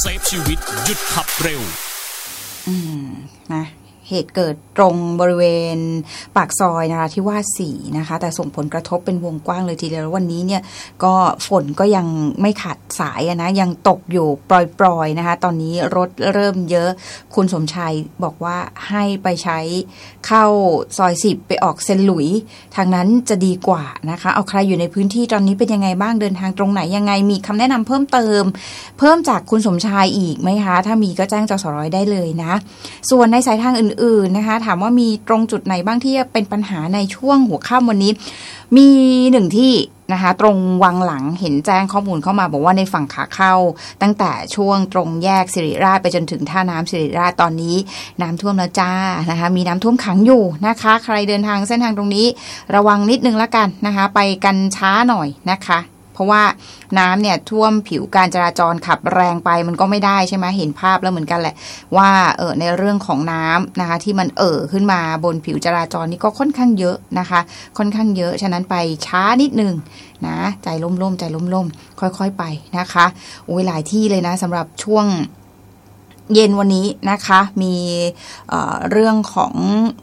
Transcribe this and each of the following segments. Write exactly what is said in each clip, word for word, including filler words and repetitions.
ซฟชีวิตหยุดขับเร็วอืมนะเหตุเกิดตรงบริเวณปากซอยนราธิวาสสี่นะคะแต่ส่งผลกระทบเป็นวงกว้างเลยทีเดียววันนี้เนี่ยก็ฝนก็ยังไม่ขาดสายนะยังตกอยู่ปล่อยๆนะคะตอนนี้รถเริ่มเยอะคุณสมชัยบอกว่าให้ไปใช้เข้าซอยสิบไปออกเซนหลุยทางนั้นจะดีกว่านะคะเอาใครอยู่ในพื้นที่ตอนนี้เป็นยังไงบ้างเดินทางตรงไหนยังไงมีคำแนะนำเพิ่มเติมเพิ่มจากคุณสมชายอีกไหมคะถ้ามีก็แจ้งจสร้อยได้เลยนะส่วนในสายทางอื่นๆนะคะถามว่ามีตรงจุดไหนบ้างที่เป็นปัญหาในช่วงหัวค่ำวันนี้มีหนึ่งที่นะคะตรงวังหลังเห็นแจ้งข้อมูลเข้ามาบอกว่าในฝั่งขาเข้าตั้งแต่ช่วงตรงแยกสิริราชไปจนถึงท่าน้ำสิริราชตอนนี้น้ำท่วมแล้วจ้านะคะมีน้ำท่วมขังอยู่นะคะใครเดินทางเส้นทางตรงนี้ระวังนิดนึงละกันนะคะไปกันช้าหน่อยนะคะเพราะว่าน้ำเนี่ยท่วมผิวการจราจรขับแรงไปมันก็ไม่ได้ใช่ไหมเห็นภาพแล้วเหมือนกันแหละว่าเออในเรื่องของน้ำนะคะที่มันเอ่อขึ้นมาบนผิวจราจรนี่ก็ค่อนข้างเยอะนะคะค่อนข้างเยอะฉะนั้นไปช้านิดนึงนะใจล่มๆใจล่มๆค่อยๆไปนะคะโอ้ยหลายที่เลยนะสำหรับช่วงเย็นวันนี้นะคะมีเอ่อเรื่องของ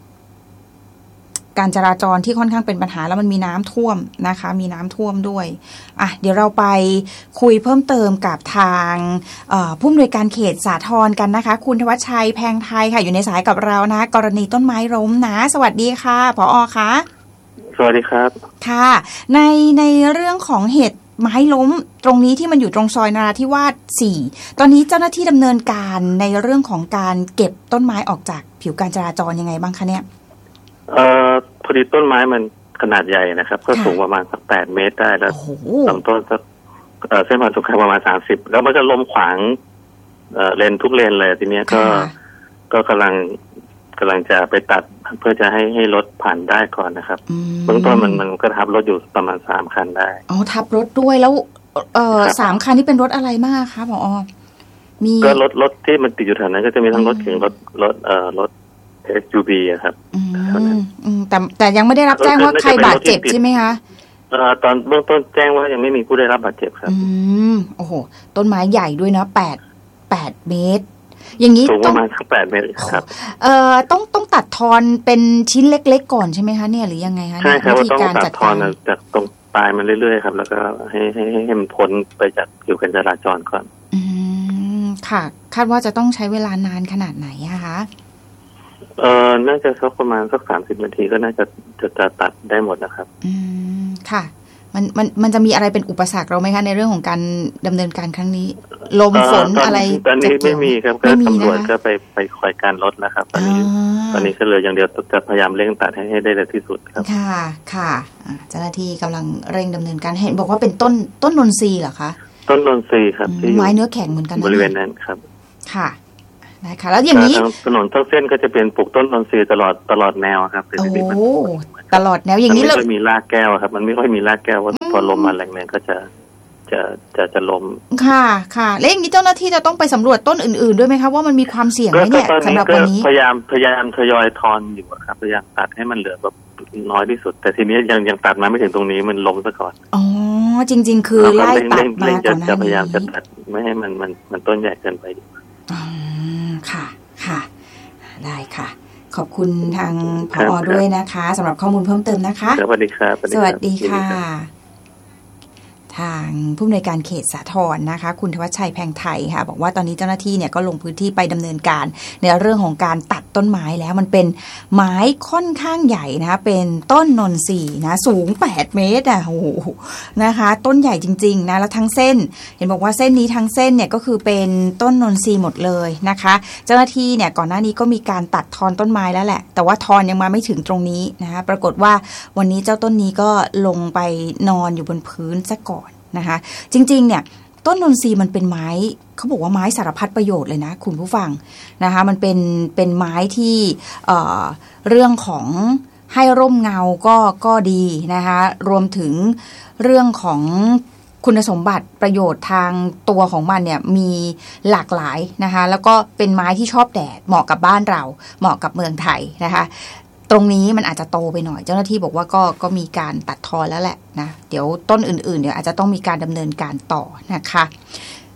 การจราจรที่ค่อนข้างเป็นปัญหาแล้วมันมีน้ำท่วมนะคะมีน้ำท่วมด้วยอ่ะเดี๋ยวเราไปคุยเพิ่มเติมกับทางผู้อำนวยการเขตสาทรกันนะคะคุณธวัชชัยแพงไทยค่ะอยู่ในสายกับเรานะกรณีต้นไม้ล้มนะสวัสดีค่ะผอ.คะสวัสดีครับค่ะในในเรื่องของเหตุไม้ล้มตรงนี้ที่มันอยู่ตรงซอยนราธิวาสสี่ตอนนี้เจ้าหน้าที่ดำเนินการในเรื่องของการเก็บต้นไม้ออกจากผิวการจราจรยังไงบ้างคะเนี่ยเอ่อพอดีต้นไม้มันขนาดใหญ่นะครับก็สูงประมาณสักแปดเมตรได้แล้วลำต้นสักเอ่อเส้นผ่านศูนย์กลางประมาณสามสิบแล้วมันก็ล้มขวางเอ่อเลนทุกเลนเลยทีเนี้ยก็ก็กำลังกำลังจะไปตัดเพื่อจะให้ให้รถผ่านได้ก่อนนะครับเบื้องต้นมันมันก็ทับรถอยู่ประมาณสามคันได้อ๋อทับรถด้วยแล้วเอ่อสามคันนี้เป็นรถอะไรมากคะผอ.มีก็รถรถที่มันติดอยู่แถวนั้นก็จะมีทั้งรถเก๋งรถรถเอ่อรถเอส ยู วี อะครับแต่แต่ยังไม่ได้รับแจ้งว่าใครบาดเจ็บใช่ไหมคะเอ่อตอนเบื้องต้นแจ้งว่ายังไม่มีผู้ได้รับบาดเจ็บครับอืมโอ้โหต้นไม้ใหญ่ด้วยนะแปดแปดเมตรอย่างนี้สูงประมาณสักแปดเมตรครับเอ่อต้องต้องตัดทอนเป็นชิ้นเล็กๆก่อนใช่ไหมคะเนี่ยหรือยังไงคะใช่ครับต้องตัดทอนจากตรงปลายมันเรื่อยๆครับแล้วก็ให้ให้ให้มันพ้นไปจากผิวการจราจรก่อนอืมค่ะคาดว่าจะต้องใช้เวลานานขนาดไหนอะคะเอ่อน่าจะสักประมาณสักสามสิบนาทีก็น่าจะจะจะตัดได้หมดนะครับอืมค่ะมันมันมันจะมีอะไรเป็นอุปสรรคเราไหมคะในเรื่องของการดำเนินการครั้งนี้ลมฝนอะไรตอนนี้ไม่มีครับก็ตำรวจก็ไปไปคอยการรถแล้วครับตอนนี้ตอนนี้ก็เลยอย่างเดียวจะพยายามเร่งตัดให้ให้ได้เร็วที่สุดครับค่ะค่ะเจ้าหน้าที่กำลังเร่งดำเนินการเห็นบอกว่าเป็นต้นต้นนนทรีเหรอคะต้นนนทรีครับไม้เนื้อแข็งเหมือนกันบริเวณนั้นครับค่ะนะคะแล้วอย่างนี้ถนนทั้งเส้นก็จะเป็นปลูกต้นนนทรีตลอดตลอดแนวครับโอ้ตลอดแนวอย่างนี้เราไม่มีรากแก้วครับมันไม่ค่อยมีรากแก้วว่าพอลมมาแรงๆก็จะจะจะจะล้มค่ะค่ะแล้วอย่างนี้เจ้าหน้าที่จะต้องไปสำรวจต้นอื่นๆด้วยไหมคะว่ามันมีความเสี่ยงไหมเนี่ยสำหรับวันนี้พยายามพยายามทยอยทอนอยู่ครับพยายามตัดให้มันเหลือแบบน้อยที่สุดแต่ทีนี้ยังยังตัดมาไม่ถึงตรงนี้มันล้มซะก่อนอ๋อจริงๆคือไล่ตัดมาก่อนหน้านี้จะพยายามจะตัดไม่ให้มันมันมันต้นใหญ่เกินไปอ๋อค่ะค่ะได้ค่ะขอบคุณทางผอ.ด้วยนะคะสำหรับข้อมูลเพิ่มเติมนะคะสวัสดีครับสวัสดีค่ะทางผู้อำนวยการเขตสาทรนะคะคุณธวัชชัยแพงไทยค่ะบอกว่าตอนนี้เจ้าหน้าที่เนี่ยก็ลงพื้นที่ไปดำเนินการในเรื่องของการตัดต้นไม้แล้วมันเป็นไม้ค่อนข้างใหญ่นะคะเป็นต้นนนทรีนะสูงแปดเมตรอ่ะโอ้โหนะคะต้นใหญ่จริงๆนะแล้วทั้งเส้นเห็นบอกว่าเส้นนี้ทั้งเส้นเนี่ยก็คือเป็นต้นนนทรีหมดเลยนะคะเจ้าหน้าที่เนี่ยก่อนหน้านี้ก็มีการตัดทอนต้นไม้แล้วแหละแต่ว่าทอนยังมาไม่ถึงตรงนี้นะคะปรากฏว่าวันนี้เจ้าต้นนี้ก็ลงไปนอนอยู่บนพื้นซะก่อนนะคะจริงๆเนี่ยต้นนนทรีมันเป็นไม้เขาบอกว่าไม้สารพัดประโยชน์เลยนะคุณผู้ฟังนะคะมันเป็นเป็นไม้ที่เอ่อเรื่องของให้ร่มเงาก็ก็ดีนะคะรวมถึงเรื่องของคุณสมบัติประโยชน์ทางตัวของมันเนี่ยมีหลากหลายนะคะแล้วก็เป็นไม้ที่ชอบแดดเหมาะกับบ้านเราเหมาะกับเมืองไทยนะคะตรงนี้มันอาจจะโตไปหน่อยเจ้าหน้าที่บอกว่าก็ก็มีการตัดทอนแล้วแหละนะเดี๋ยวต้นอื่นๆเดี๋ยวอาจจะต้องมีการดำเนินการต่อนะคะ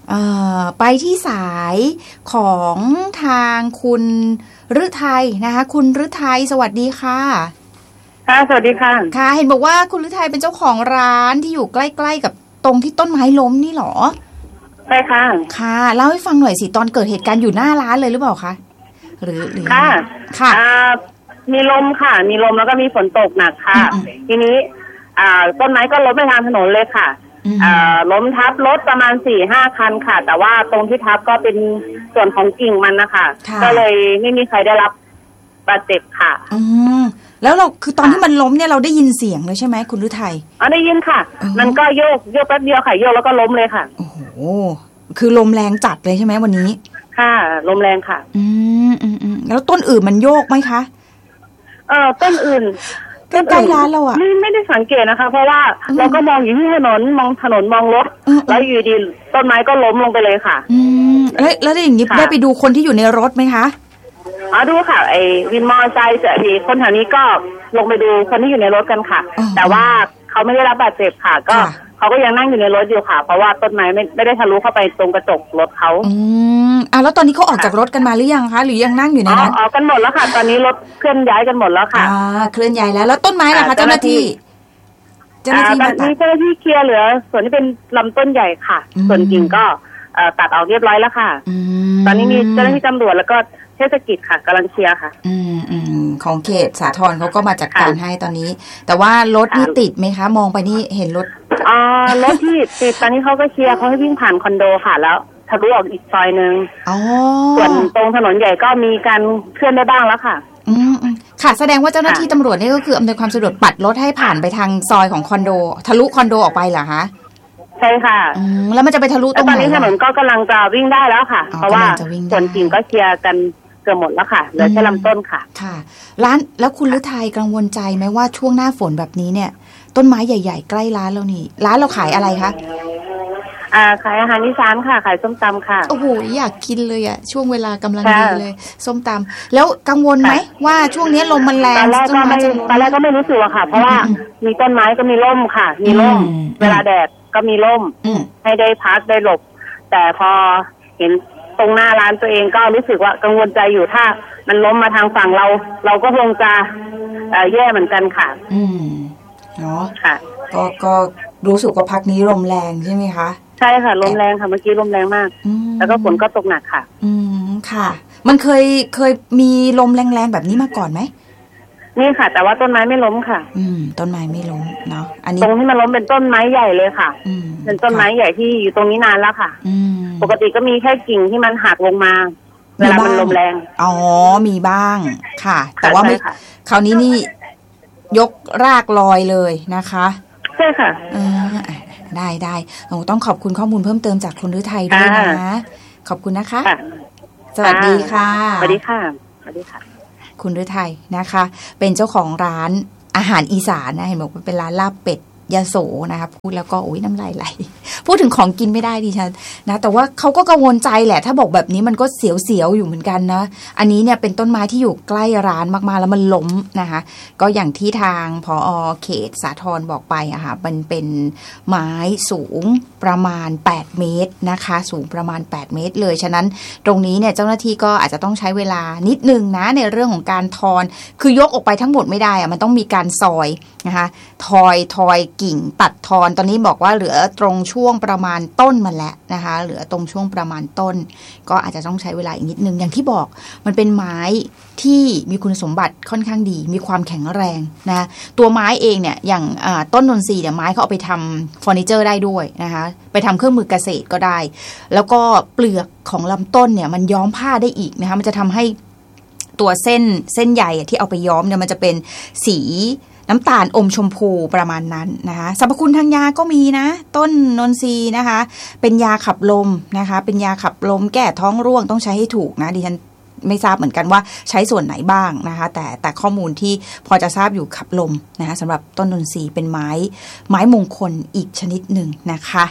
ไปที่สายของทางคุณฤทัยนะคะคุณฤทัยสวัสดีค่ะค่ะสวัสดีค่ะค่ะเห็นบอกว่าคุณฤทัยเป็นเจ้าของร้านที่อยู่ใกล้ๆกับตรงที่ต้นไม้ล้มนี่หรอใช่ค่ะค่ะเล่าให้ฟังหน่อยสิตอนเกิดเหตุการณ์อยู่หน้าร้านเลยหรือเปล่าคะหรือหรือค่ะค่ะมีลมค่ะมีลมแล้วก็มีฝนตกหนักค่ะทีนี้ต้นไม้ก็ล้มไปทางถนนเลยค่ะล้มทับรถประมาณสี่ห้าคันค่ะแต่ว่าตรงที่ทับก็เป็นส่วนของกิ่งมันนะคะก็เลยไม่มีใครได้รับบาดเจ็บค่ะอืมแล้วเราคือตอนที่มันล้มเนี่ยเราได้ยินเสียงเลยใช่ไหมคุณฤทัยอ๋อได้ยินค่ะมันก็โยกโยกแป๊บเดียวค่ะโยกแล้วก็ล้มเลยค่ะโอ้โหคือลมแรงจัดเลยใช่ไหมวันนี้ค่ะลมแรงค่ะอืมอืมอืมแล้วต้นอื่นมันโยกไหมคะเออต้นอื่นใกล้ๆร้านเราอ่ะไม่ไม่ได้สังเกตนะคะเพราะว่าเราก็มองอยู่ที่ถนนมองถนนมองรถแล้วอยู่ดีต้นไม้ก็ล้มลงไปเลยค่ะอืมแล้วแล้วอย่างนี้ได้ไปดูคนที่อยู่ในรถไหมคะอ๋อดูค่ะไอ้วินมอเตอร์ไซค์เสียทีคนแถวนี้ก็ลงไปดูคนที่อยู่ในรถกันค่ะแต่ว่าเขาไม่ได้รับบาดเจ็บค่ะก็เขาก็ยังนั่งอยู่ในรถอยู่ค่ะเพราะว่าต้นไม้ไม่ไม่ได้ทะลุเข้าไปตรงกระจกรถเขาอืมอ่ะแล้วตอนนี้เขาออกจากรถกันมาหรือยังคะหรือยังนั่งอยู่ในนั้นออกกันหมดแล้วค่ะตอนนี้รถเคลื่อนย้ายกันหมดแล้วค่ะอ่าเคลื่อนย้ายแล้วแล้วต้นไม้ล่ะคะเจ้าหน้าที่เจ้าหน้าที่ตอนนี้เจ้าหน้าที่เคลียร์เหลือส่วนที่เป็นลำต้นใหญ่ค่ะส่วนกิ่งก็ตัดออกเรียบร้อยแล้วค่ะตอนนี้มีเจ้าหน้าที่ตำรวจแล้วก็เทศกิจค่ะกำลังเคลียร์ค่ะอืมอืมของเขตสาทรเขาก็มาจัดการให้ตอนนี้แต่ว่ารถนี่ติดไหมคะมองไปนี่เห็นรถอ๋อรถที่ติดตอนนี้เขาก็เคลียร์เขาให้วิ่งผ่านคอนโดค่ะแล้วทะลุออกอีกซอยนึงอ๋อส่วนตรงถนนใหญ่ก็มีการเคลื่อนได้บ้างแล้วค่ะอืมค่ะแสดงว่าเจ้าหน้าที่ตำรวจนี่ก็คืออำนวยความสะดวกปัดรถให้ผ่านไปทางซอยของคอนโดทะลุคอนโดออกไปเหรอคะใช่ค่ะอืมแล้วมันจะไปทะลุตรงไหนตอนนี้ถนนก็กำลังจะวิ่งได้แล้วค่ะเพราะว่าส่วนกิ่งก็เคลียร์กันเกือบหมดแล้วค่ะเหลือแค่ลำต้นค่ะค่ะร้านแล้วคุณฤทัยกังวลใจไหมว่าช่วงหน้าฝนแบบนี้เนี่ยต้นไม้ใหญ่ๆใกล้ร้านเรานี่ร้านเราขายอะไรคะอ่าขายอาหารอีสานค่ะขายส้มตำค่ะโอ้โหอยากกินเลยอ่ะช่วงเวลากำลังดีเลยส้มตำแล้วกังวลไหมว่าช่วงนี้ลมมันแรงตอนแรกก็ไม่ตอนแรกก็ไม่รู้สึกค่ะเพราะว่ามีต้นไม้ก็มีร่มค่ะมีร่มเวลาแดดก็มีร่มให้ได้พักได้หลบแต่พอเห็นตรงหน้าร้านตัวเองก็รู้สึกว่ากังวลใจอยู่ถ้ามันล้มมาทางฝั่งเราเราก็คงจะแย่เหมือนกันค่ะอืมเนาะค่ะก็ก็รู้สึกว่าพักนี้ลมแรงใช่ไหมคะใช่ค่ะลมแรงค่ะเมื่อกี้ลมแรงมากแล้วก็ฝนก็ตกหนักค่ะอืมค่ะมันเคยเคยมีลมแรงๆแบบนี้มาก่อนไหมนี่ค่ะแต่ว่าต้นไม้ไม่ล้มค่ะอืมต้นไม้ไม่ล้มเนาะอันนี้ตรงที่มันล้มเป็นต้นไม้ใหญ่เลยค่ะอืมเป็นต้นไม้ใหญ่ที่อยู่ตรงนี้นานแล้วค่ะอืมปกติก็มีแค่กิ่งที่มันหักลงมาเวลามันลมแรงอ๋อมีบ้างค่ะแต่ว่าไม่คราวนี้นี่ยกรากลอยเลยนะคะใช่ค่ะอ่าได้ได้เราต้องขอบคุณข้อมูลเพิ่มเติมจากคุณฤทัยด้วยนะขอบคุณนะคะสวัสดีค่ะสวัสดีค่ะสวัสดีค่ะคุณฤทัยนะคะเป็นเจ้าของร้านอาหารอีสานนะเห็นบอกว่าเป็นร้านลาบเป็ดยโสนะคะพูดแล้วก็โอ้ยน้ำลายไหลพูดถึงของกินไม่ได้ดิฉันนะแต่ว่าเขาก็กังวลใจแหละถ้าบอกแบบนี้มันก็เสียวๆอยู่เหมือนกันนะอันนี้เนี่ยเป็นต้นไม้ที่อยู่ใกล้ร้านมากๆแล้วมันล้มนะคะก็อย่างที่ทางผอ.เขตสาทรบอกไปอะค่ะมันเป็นไม้สูงประมาณแปดเมตรนะคะสูงประมาณแปดเมตรเลยฉะนั้นตรงนี้เนี่ยเจ้าหน้าที่ก็อาจจะต้องใช้เวลานิดนึงนะในเรื่องของการทอนคือยกออกไปทั้งหมดไม่ได้อะมันต้องมีการซอยนะคะทอยทอยกิ่งตัดทอนตอนนี้บอกว่าเหลือตรงช่วงประมาณต้นมันแล้วนะคะเหลือตรงช่วงประมาณต้นก็อาจจะต้องใช้เวลาอีกนิดนึงอย่างที่บอกมันเป็นไม้ที่มีคุณสมบัติค่อนข้างดีมีความแข็งแรงนะตัวไม้เองเนี่ยอย่างต้นนนทรีย์เนี่ยไม้เขาเอาไปทำเฟอร์นิเจอร์ได้ด้วยนะคะไปทำเครื่องมือเกษตรก็ได้แล้วก็เปลือกของลำต้นเนี่ยมันย้อมผ้าได้อีกนะคะมันจะทำให้ตัวเส้นเส้นใยที่เอาไปย้อมเนี่ยมันจะเป็นสีน้ำตาลอมชมพูประมาณนั้นนะคะสรรพคุณทางยาก็มีนะต้นนนทรีย์นะคะเป็นยาขับลมนะคะเป็นยาขับลมแก้ท้องร่วงต้องใช้ให้ถูกนะดิฉันไม่ทราบเหมือนกันว่าใช้ส่วนไหนบ้างนะคะแต่แต่ข้อมูลที่พอจะทราบอยู่ขับลมนะคะสำหรับต้นนนทรีย์เป็นไม้ไม้มงคลอีกชนิดหนึ่งนะคะ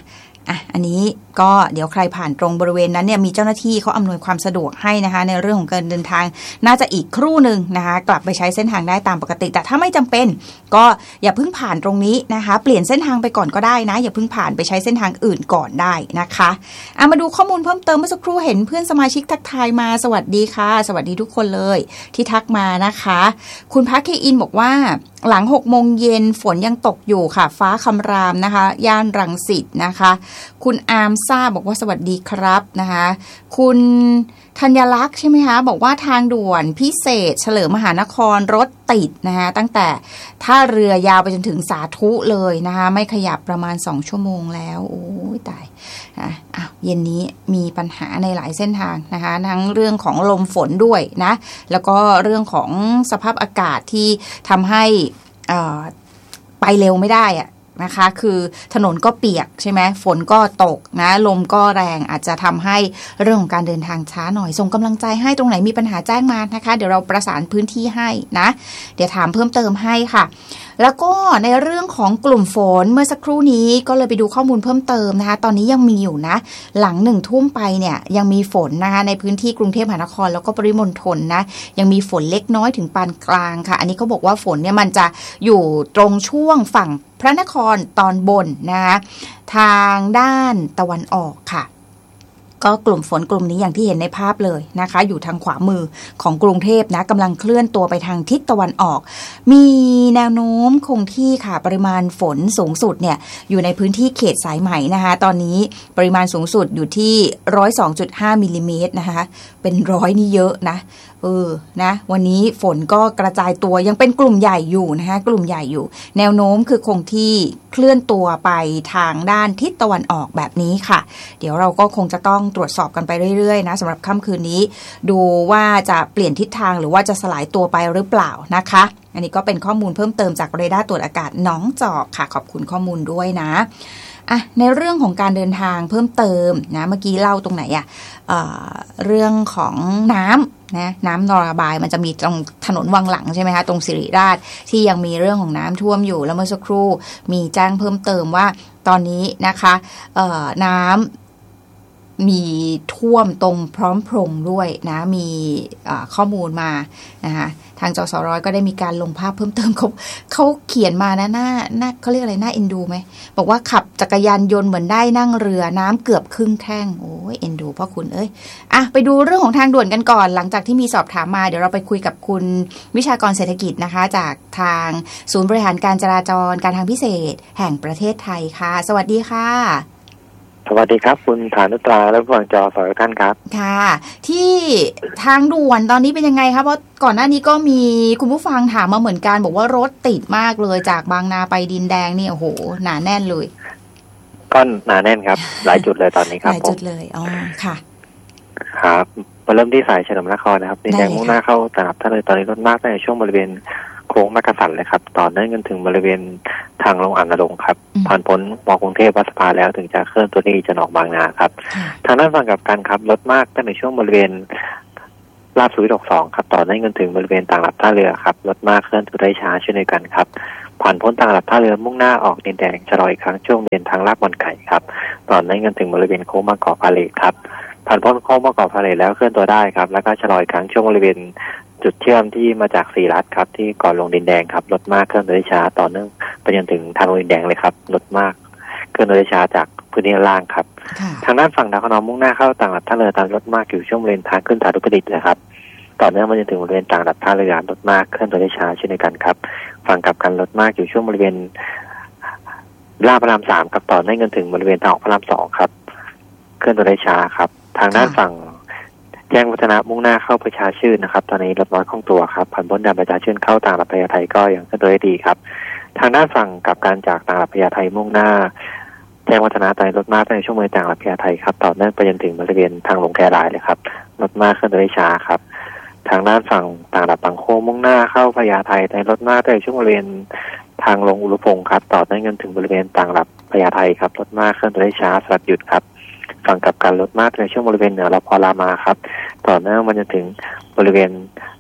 อ่ะอันนี้ก็เดี๋ยวใครผ่านตรงบริเวณนั้นเนี่ยมีเจ้าหน้าที่เขาอำนวยความสะดวกให้นะคะในเรื่องของการเดินทางน่าจะอีกครู่หนึ่งนะคะกลับไปใช้เส้นทางได้ตามปกติแต่ถ้าไม่จำเป็นก็อย่าเพิ่งผ่านตรงนี้นะคะเปลี่ยนเส้นทางไปก่อนก็ได้นะอย่าเพิ่งผ่านไปใช้เส้นทางอื่นก่อนได้นะคะอ่ะมาดูข้อมูลเพิ่มเติมเมื่อสักครู่เห็นเพื่อนสมาชิกทักทายมาสวัสดีค่ะสวัสดีทุกคนเลยที่ทักมานะคะคุณพักเคอินบอกว่าหลังหกโมงเย็นฝนยังตกอยู่ค่ะฟ้าคำรามนะคะย่านรังสิตนะคะคุณอาร์มซ่าบอกว่าสวัสดีครับนะคะคุณธัญลักษณ์ใช่ไหมคะบอกว่าทางด่วนพิเศษเฉลิมมหานครรถติดนะคะตั้งแต่ท่าเรือยาวไปจนถึงสาธุเลยนะคะไม่ขยับประมาณสองชั่วโมงแล้วโอ้ยตายนะอ่ะเย็นนี้มีปัญหาในหลายเส้นทางนะคะทั้งเรื่องของลมฝนด้วยนะแล้วก็เรื่องของสภาพอากาศที่ทำให้ไปเร็วไม่ได้อะนะคะคือถนนก็เปียกใช่ไหมฝนก็ตกนะลมก็แรงอาจจะทำให้เรื่องของการเดินทางช้าหน่อยส่งกำลังใจให้ตรงไหนมีปัญหาแจ้งมานะคะเดี๋ยวเราประสานพื้นที่ให้นะเดี๋ยวถามเพิ่มเติมให้ค่ะแล้วก็ในเรื่องของกลุ่มฝนเมื่อสักครู่นี้ก็เลยไปดูข้อมูลเพิ่มเติมนะคะตอนนี้ยังมีอยู่นะหลังหนึ่งทุ่มไปเนี่ยยังมีฝนนะคะในพื้นที่กรุงเทพมหานครแล้วก็ปริมณฑลนะยังมีฝนเล็กน้อยถึงปานกลางค่ะอันนี้เขาบอกว่าฝนเนี่ยมันจะอยู่ตรงช่วงฝั่งพระนครตอนบนนะคะทางด้านตะวันออกค่ะก็กลุ่มฝนกลุ่มนี้อย่างที่เห็นในภาพเลยนะคะอยู่ทางขวามือของกรุงเทพนะกำลังเคลื่อนตัวไปทางทิศตะวันออกมีแนวโน้มคงที่ค่ะปริมาณฝนสูงสุดเนี่ยอยู่ในพื้นที่เขตสายไหมนะคะตอนนี้ปริมาณสูงสุดอยู่ที่ หนึ่งร้อยสองจุดห้า มิลลิเมตรนะคะเป็นร้อยนี่เยอะนะเออนะวันนี้ฝนก็กระจายตัวยังเป็นกลุ่มใหญ่อยู่นะคะกลุ่มใหญ่อยู่แนวโน้มคือคงที่เคลื่อนตัวไปทางด้านทิศตะวันออกแบบนี้ค่ะเดี๋ยวเราก็คงจะต้องตรวจสอบกันไปเรื่อยๆนะสำหรับค่ำคืนนี้ดูว่าจะเปลี่ยนทิศทางหรือว่าจะสลายตัวไปหรือเปล่านะคะอันนี้ก็เป็นข้อมูลเพิ่มเติมจากเรดาร์ตรวจอากาศหนองจอกค่ะขอบคุณข้อมูลด้วยนะอ่ะในเรื่องของการเดินทางเพิ่มเติมนะเมื่อกี้เล่าตรงไหนอ่ะ เอ่อ เรื่องของน้ำนะน้ำนระบายมันจะมีตรงถนนวังหลังใช่ไหมคะตรงสิริราชที่ยังมีเรื่องของน้ำท่วมอยู่แล้วเมื่อสักครู่มีแจ้งเพิ่มเติมว่าตอนนี้นะคะเอ่อน้ำมีท่วมตรงพร้อมพรงด้วยนะมีข้อมูลมานะคะทางจสร้อยก็ได้มีการลงภาพเพิ่มเติมเขาเขาเขียนมานะหน้าหน้าเขาเรียกอะไรหน้าเอ็นดูไหมบอกว่าขับจักรยานยนต์เหมือนได้นั่งเรือน้ำเกือบครึ่งแท่งโอ้ยเอ็นดูพ่อคุณเอ้ยอ่ะไปดูเรื่องของทางด่วนกันก่อนหลังจากที่มีสอบถามมาเดี๋ยวเราไปคุยกับคุณวิชากรเศรษฐกิจนะคะจากทางศูนย์บริหารการจราจรการทางพิเศษแห่งประเทศไทยค่ะสวัสดีค่ะสวัสดีครับคุณฐานุตราและผู้ฟังจอสอยท่านครับค่ะที่ทางด่วนตอนนี้เป็นยังไงครับเพราะก่อนหน้านี้ก็มีคุณผู้ฟังถามมาเหมือนกันบอกว่ารถติดมากเลยจากบางนาไปดินแดงนี่โอ้โหหนาแน่นเลยก็หนาแน่นครับหลายจุดเลยตอนนี้ครับหลายจุดเลยอ๋อค่ะครับมาเริ่มที่สายเฉลิมนครนะครับดินแดงมุ่งหน้าเข้าตลาดท่าเลยตอนนี้รถมากในช่วงบริเวณโค้งมักกะสันเลยครับต่อเนื่องจนถึงบริเวณทางลงอ่างนรงค์ครับผ่านพ้นมอกรุงเทพวัดสภาแล้วถึงจะเคลื่อนตัวที่จะออกบางนาครับทางด้านฝั่งกับการขับรถมากตั้งในช่วงบริเวณลาดสุวิทหกสองครับต่อเนื่องจนถึงบริเวณต่างระดับท่าเรือครับรถมากเคลื่อนตัวได้ช้าเช่นเดียวกันครับผ่านพ้นต่างระดับท่าเรือมุ่งหน้าออกดินแดงชะลออีกครั้งช่วงบริเวณทางลาดบ่อนไก่ครับต่อเนื่องจนถึงบริเวณโค้งมะกอกพาเลทครับผ่านพ้นโค้งมะกอกพาเลทแล้วเคลื่อนตัวได้ครับแล้วก็ชะลออีกครั้งช่วงบริเวณจุดเชื่อมที่มาจากศรีรัตน์ครับที่ก่อนลงดินแดงครับรถมากเคลื่อนตัวได้ช้าต่อเนื่องไปจนถึงทางลงดินแดงเลยครับรถมากเคลื่อนตัวได้ช้าจากพื้นที่ล่างครับทางด้านฝั่งดาวขนองมุ่งหน้าเข้าต่างระดับท่าเรือตามรถมากอยู่ช่วงบริเวณทางขึ้นสาธุประดิษฐ์นะครับต่อเนื่องมาจนถึงบริเวณต่างระดับท่าเรือรถมากเคลื่อนตัวได้ช้าเช่นเดียวกันครับฝั่งกลับกันรถมากอยู่ช่วงบริเวณลาดพระรามสามกับต่อเนื่องจนถึงบริเวณทางออกพระรามสองครับเคลื่อนตัวได้ช้าครับทางด้านฝั่งแจ้งวัฒนะมุ่งหน้าเข้าประชาชื่นนะครับตอนนี้รถน้อยคล่องตัวครับผ่านพ้นด่านประชาชื่นเข้าต่างระดับพญาไทก็ยังเคลื่อนตัวได้ดีครับทางด้านฝั่งกับการจากต่างระดับพญาไทมุ่งหน้าแจ้งวัฒนะตอนนี้รถมากในช่วงบริเวณต่างระดับพญาไทครับต่อเนื่องไปจนถึงบริเวณทางลงแครายเลยครับรถมากเคลื่อนตัวได้ช้าครับทางด้านฝั่งต่างระดับบางโค้งมุ่งหน้าเข้าพญาไทในรถมากในช่วงบริเวณทางลงอุรุพงศ์ครับต่อเนื่องจนถึงบริเวณต่างระดับพญาไทครับรถมากเคลื่อนตัวได้ช้าสลับหยุดครับฝั่งกับการรถมากในช่วงบริเวณเหนือรพรามาครับต่อเนื่องมาจนถึงบริเวณ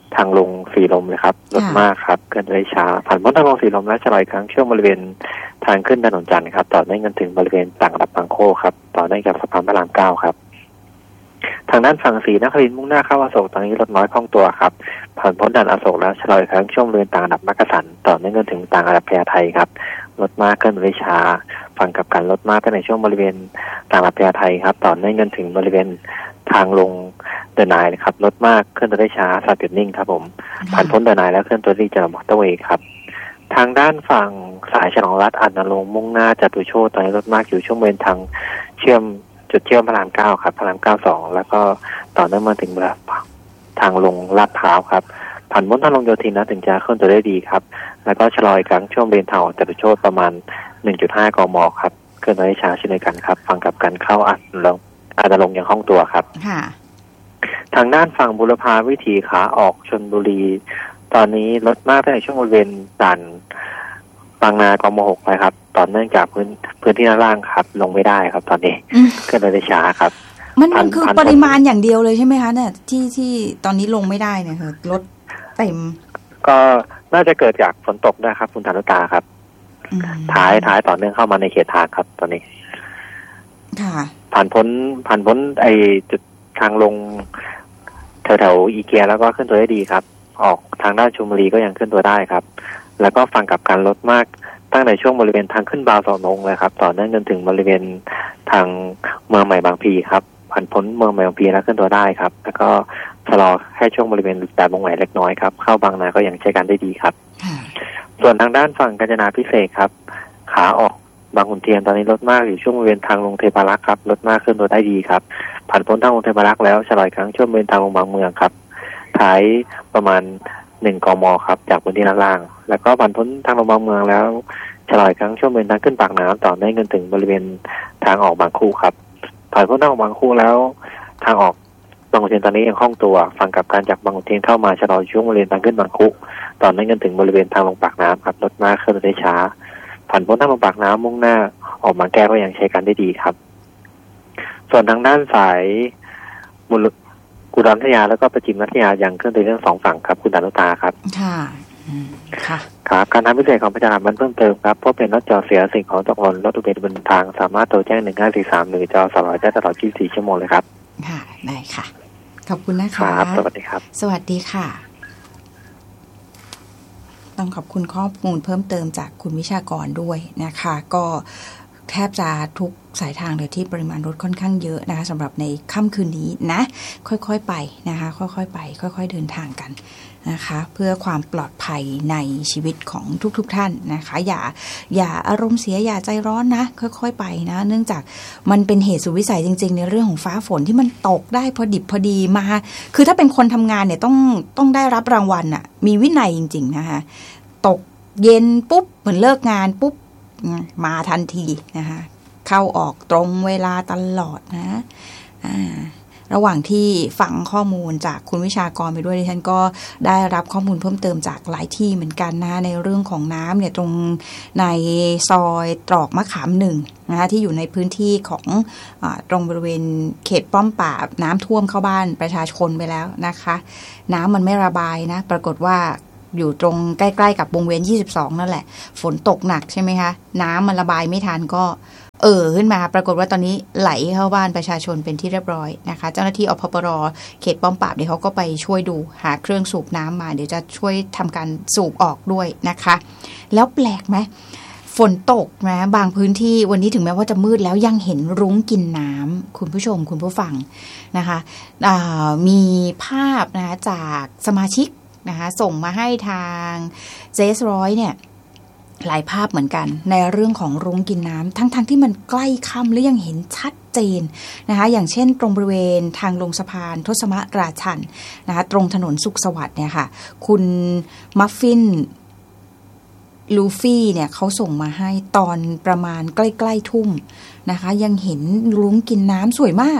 ทางลงสีลมเลยครับรถมากครับเคลื่อนตัวได้ช้าผ่านพ้นทางลงสีลมและชะลออีกครั้งช่วงบริเวณทางขึ้นถนนจันทร์ครับต่อเนื่องกันถึงบริเวณต่างระดับบางโคครับต่อเนื่องกับสะพานพระรามเก้าครับทางด้านฝั่งศรีนครินทร์มุ่งหน้าเข้าอโศกตอนนี้รถน้อยคล่องตัวครับผ่านพ้นด่านอโศกแล้วชะลออีกครั้งช่วงบริเวณต่างระดับมักกะสันต่อเนื่องกันถึงต่างระดับพญาไทครับรถมากเคลื่อนตัวได้ช้าฝั่งกับการรถมากก็ในช่วงบริเวณต่างระดับพญาไทครับต่อเนื่องกันถึงบริเวณทางลงเดนายนะครับรถมากเคลื่อนตัวได้ช้าสับหยุดนิ่งครับผมผ่านพ้นเดนายแล้วเคลื่อนตัวดีจากมอเตอร์เวย์ครับทางด้านฝั่งสายฉลองรัฐอาจนรงค์มุ่งหน้าจตุโชติตอนนี้รถมากอยู่ช่วงบริเวณทางเชื่อมจุดเชื่อมพระรามเก้าครับพระรามเก้าสองแล้วก็ต่อเนื่องมาถึงทางลงลาดพร้าวครับผ่านพ้นทางลงโยธินนะถึงจะเคลื่อนตัวได้ดีครับแล้วก็ชะลออีกครั้งช่วงบริเวณทางออกจตุโชติประมาณ หนึ่งจุดห้า กม.ครับเคลื่อนตัวได้ช้าเช่นเดียวกันครับฟังกับการเข้าอัดลงอาจจะลงอย่างคล่องตัวครับทางด้านฝั่งบุรพาวิถีขาออกชลบุรีตอนนี้รถมากในช่วงบริเวณด่านบางนากม.หกไปครับต่อเนื่องจากพื้นพื้นที่ด้านล่างครับลงไม่ได้ครับตอนนี้เคลื่อนตัวได้ช้าครับมันมันคือปริมาณอย่างเดียวเลยใช่ไหมคะเนี่ยที่ที่ตอนนี้ลงไม่ได้เนี่ยคือรถเต็มก็น่าจะเกิดจากฝนตกนะครับคุณธนุตาครับท้ายท้ายต่อเนื่องเข้ามาในเขตทางครับตอนนี้ค่ะผ่านพ้นผ่านพ้นไอจุดทางลงแถวๆอีเกียแล้วก็ขึ้นตัวได้ดีครับออกทางด้านชลบุรีก็ยังขึ้นตัวได้ครับแล้วก็ฟังกับการลดมากตั้งในช่วงบริเวณทางขึ้นบาวสอนงเลยครับต่อเนื่องจนถึงบริเวณทางเมืองใหม่บางพลีครับผ่านพ้นเมืองใหม่บางพลีแล้วขึ้นตัวได้ครับแล้วก็ชะลอแค่ช่วงบริเวณแต่วงแหวนเล็กน้อยครับเข้าบางนาก็ยังใช้การได้ดีครับส่วนทางด้านฝั่งกาญจนาภิเษกครับขาออกบางขุนเทียนตอนนี้รถมากอยู่ช่วงบริเวณทางลงเทพารักษ์ครับรถมากขึ้นตัวได้ดีครับผ่านพ้นทางลงเทพารักษ์แล้วชะลออีกครั้งช่วงบริเวณทางลงบางเมืองครับท้ายประมาณหนึ่งกม.ครับจากพื้นที่ด้านล่างแล้วก็ผ่านพ้นทางลงบางเมืองแล้วชะลออีกครั้งช่วงบริเวณทางขึ้นปากน้ำต่อเนื่องจนถึงบริเวณทางออกบางคู่ครับผ่านพ้นทางออกบางคู่แล้วทางออกบางขุนเทียนตอนนี้ยังคล่องตัวฟังกับการจากบางขุนเทียนเข้ามาชะลอช่วงบริเวณทางขึ้นบางคู่ต่อเนื่องจนถึงบริเวณทางลงปากน้ำครับรถมากเคลื่อนตัวได้ช้าผ่านพ้นทางลงปากน้ำมุ่งหน้าออกมาแก้ก็ยังใช้การได้ดีครับส่วนทางด้านสายมุลกุฎาพัทยาแล้วก็ประจิมพัทยายังเคลื่อนตัวเรื่องสองฝั่งครับคุณดานุตาครับค่ะค่ะครับการทำพิเศษของประชาชนมันเพิ่มเติมครับพบเป็นรถจอดเสียสิ่งของตกหล่นรถอุบัติเหตุบนทางสามารถโทรแจ้งหนึ่งห้าสี่สามหรือจอสลอยได้ตลอดยี่สิบสี่ชั่วโมงเลยครับค่ะได้ค่ะขอบคุณนะคะครับสวัสดีครับสวัสดีค่ะต้องขอบคุณข้อมูลเพิ่มเติมจากคุณวิชากรด้วยนะคะก็แทบจะทุกสายทางเลยที่ปริมาณรถค่อนข้างเยอะนะคะสำหรับในค่ำคืนนี้นะค่อยๆไปนะคะค่อยๆไปค่อยๆเดินทางกันนะคะเพื่อความปลอดภัยในชีวิตของทุกๆท่านนะคะอย่าอย่าอารมณ์เสียอย่าใจร้อนนะค่อยๆไปนะเนื่องจากมันเป็นเหตุสุดวิสัยจริงๆในเรื่องของฟ้าฝนที่มันตกได้พอดิบพอดีมาคือถ้าเป็นคนทำงานเนี่ยต้องต้องได้รับรางวัลอะมีวินัยจริงๆนะคะตกเย็นปุ๊บเหมือนเลิกงานปุ๊บมาทันทีนะคะเข้าออกตรงเวลาตลอดนะอ่าระหว่างที่ฟังข้อมูลจากคุณวิชากรไปด้วยดิฉันก็ได้รับข้อมูลเพิ่มเติมจากหลายที่เหมือนกันนะในเรื่องของน้ำเนี่ยตรงในซอยตรอกมะขามหนึ่งนะคะที่อยู่ในพื้นที่ของอ่าตรงบริเวณเขตป้อมปราบน้ำท่วมเข้าบ้านประชาชนไปแล้วนะคะน้ำมันไม่ระบายนะปรากฏว่าอยู่ตรงใกล้ๆกับวงเวียนยี่สิบสองนั่นแหละฝนตกหนักใช่ไหมคะน้ำมันระบายไม่ทันก็เอ่อขึ้นมาปรากฏว่าตอนนี้ไหลเข้าบ้านประชาชนเป็นที่เรียบร้อยนะคะเจ้าหน้าที่อพปรเขตป้อมปราบเดี๋ยวเขาก็ไปช่วยดูหาเครื่องสูบน้ำมาเดี๋ยวจะช่วยทำการสูบออกด้วยนะคะแล้วแปลกไหมฝนตกนะบางพื้นที่วันนี้ถึงแม้ว่าจะมืดแล้วยังเห็นรุ้งกินน้ำคุณผู้ชมคุณผู้ฟังนะคะมีภาพนะคะจากสมาชิกนะคะส่งมาให้ทางเจสร้อยเนี่ยหลายภาพเหมือนกันในเรื่องของรุ้งกินน้ำทั้งๆ ท, ที่มันใกล้ค่ำและยังเห็นชัดเจนนะคะอย่างเช่นตรงบริเวณทางลงสะพานทศมราชันนะคะตรงถนนสุขสวัสดิ์เนี่ยค่ะคุณมัฟฟินลูฟี่เนี่ยเขาส่งมาให้ตอนประมาณใกล้ๆทุ่มนะคะยังเห็นรุ้งกินน้ำสวยมาก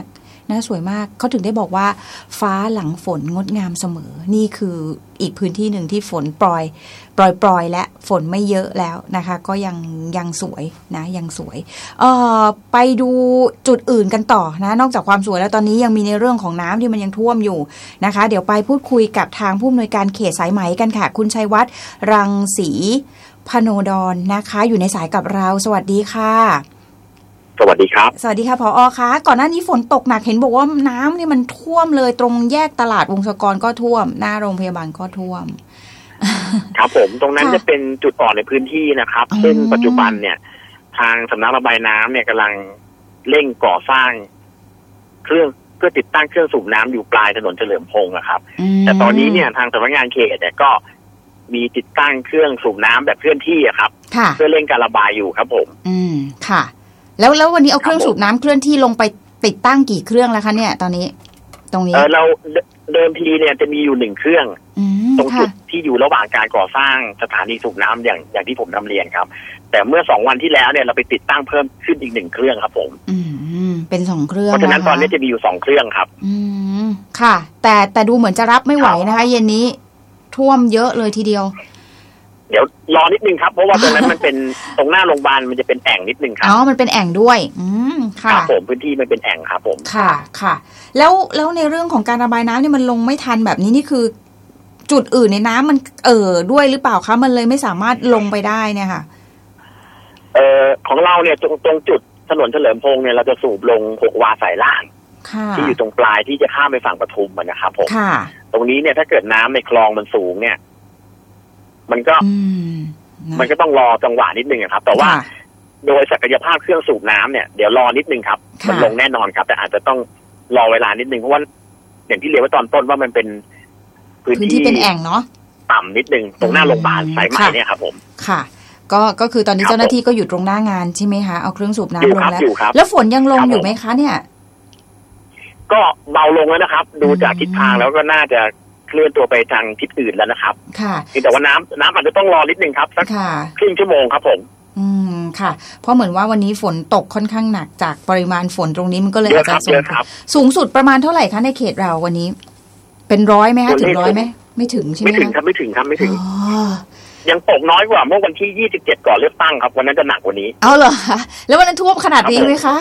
นะสวยมากเขาถึงได้บอกว่าฟ้าหลังฝนงดงามเสมอนี่คืออีกพื้นที่หนึ่งที่ฝนปล่อยปล่อยปล่อยและฝนไม่เยอะแล้วนะคะก็ยังยังสวยนะยังสวยเอ่อไปดูจุดอื่นกันต่อนะนอกจากความสวยแล้วตอนนี้ยังมีในเรื่องของน้ำที่มันยังท่วมอยู่นะคะเดี๋ยวไปพูดคุยกับทางผู้อำนวยการเขตสายไหมกันค่ะคุณชัยวัฒน์รังสีพโนดรนะคะอยู่ในสายกับเราสวัสดีค่ะสวัสดีครับสวัสดีค่ะผอ.คะก่อนหน้านี้ฝนตกหนักเห็นบอกว่าน้ำนี่มันท่วมเลยตรงแยกตลาดวงศกรก็ท่วมหน้าโรงพยาบาลก็ท่วมครับผมตรงนั้นจะเป็นจุดอ่อนในพื้นที่นะครับซึ่งปัจจุบันเนี่ยทางสำนักระบายน้ำเนี่ยกำลังเร่งก่อสร้างเครื่องเพื่อติดตั้งเครื่องสูบน้ำอยู่ปลายถนนเฉลิมพงศ์นะครับแต่ตอนนี้เนี่ยทางสำนักงานเขตเนี่ยก็มีติดตั้งเครื่องสูบน้ำแบบเคลื่อนที่อะครับเพื่อเร่งการระบายอยู่ครับผมอืมค่ะแล้วแล้ววันนี้เอาเครื่องสูบน้ำเคลื่อนที่ลงไปติดตั้งกี่เครื่องแล้วคะเนี่ยตอนนี้ตรงนี้เออเราเดิมทีเนี่ยจะมีอยู่หนึ่งเครื่องตรงจุดที่อยู่ระหว่างการก่อสร้างสถานีสูบน้ำอย่างอย่างที่ผมนำเรียนครับแต่เมื่อสองวันที่แล้วเนี่ยเราไปติดตั้งเพิ่มขึ้นอีกหนึ่งเครื่องครับผมอืมเป็นสองเครื่องเพราะฉะนั้นตอนนี้จะมีอยู่สองเครื่องครับอืมค่ะแต่แต่ดูเหมือนจะรับไม่ไหวนะคะเย็นนี้ท่วมเยอะเลยทีเดียวเดี๋ยวรอนิดนึงครับเพราะว่าตรงนั้นมันเป็นตรงหน้าโรงพยาบาลมันจะเป็นแอ่งนิดนึงครับอ๋อมันเป็นแอ่งด้วยอืมค่ะครับผมพื้นที่มันเป็นแอ่งครับผมค่ะค่ะแล้วแล้วในเรื่องของการระบายน้ำเนี่ยมันลงไม่ทันแบบนี้นี่คือจุดอื่นในน้ำมันเอ่อด้วยหรือเปล่าคะมันเลยไม่สามารถลงไปได้เนี่ยค่ะเอ่อของเราเนี่ยตรงตรงจุดถนนเฉลิมพงษ์เนี่ยเราจะสูบลงหกวาสายล่างที่อยู่ตรงปลายที่จะข้ามไปฝั่งปทุมนะครับผมตรงนี้เนี่ยถ้าเกิดน้ำในคลองมันสูงเนี่ยมันก็มันก็ต้องรอจังหวะนิดนึงครับแต่ว่าโดยศักยภาพเครื่องสูบน้ำเนี่ยเดี๋ยวรอนิดนึงครับมันลงแน่นอนครับแต่อาจจะต้องรอเวลานิดนึงเพราะว่าอย่างที่เรียนไว้ตอนต้นว่ามันเป็นพื้นที่เป็นแอ่งเนาะต่ำนิดนึงตรงหน้าโรงพยาบาลสายไหมเนี่ยครับผมค่ะก็ก็คือตอนนี้เจ้าหน้าที่ก็อยู่ตรงหน้างานใช่ไหมคะเอาเครื่องสูบน้ำลงแล้วแล้วฝนยังลงอยู่ไหมคะเนี่ยก็เบาลงแล้วนะครับดูจากทิศทางแล้วก็น่าจะเคลื่อนตัวไปทางทิศอื่นแล้วนะครับค่ะแต่ว่าน้ำน้ำอาจจะต้องรอนิดนึงครับสักครึ่งชั่วโมงครับผมอืมค่ะเพราะเหมือนว่าวันนี้ฝนตกค่อนข้างหนักจากปริมาณฝนตรงนี้มันก็เลยอาจจะสูงสูงสุดประมาณเท่าไหร่คะในเขตเราวันนี้เป็นร้อยไหมคะถึงร้อยไหมไม่ถึงใช่ไหมไม่ถึงครับไม่ถึงครับไม่ถึงยังตกน้อยกว่าเมื่อวันที่ยี่สิบเจ็ดก่อนเลือกตั้งครับวันนั้นจะหนักกว่านี้เอาเหรอคะแล้ววันนั้นท่วมขนาดนี้ไหมคะ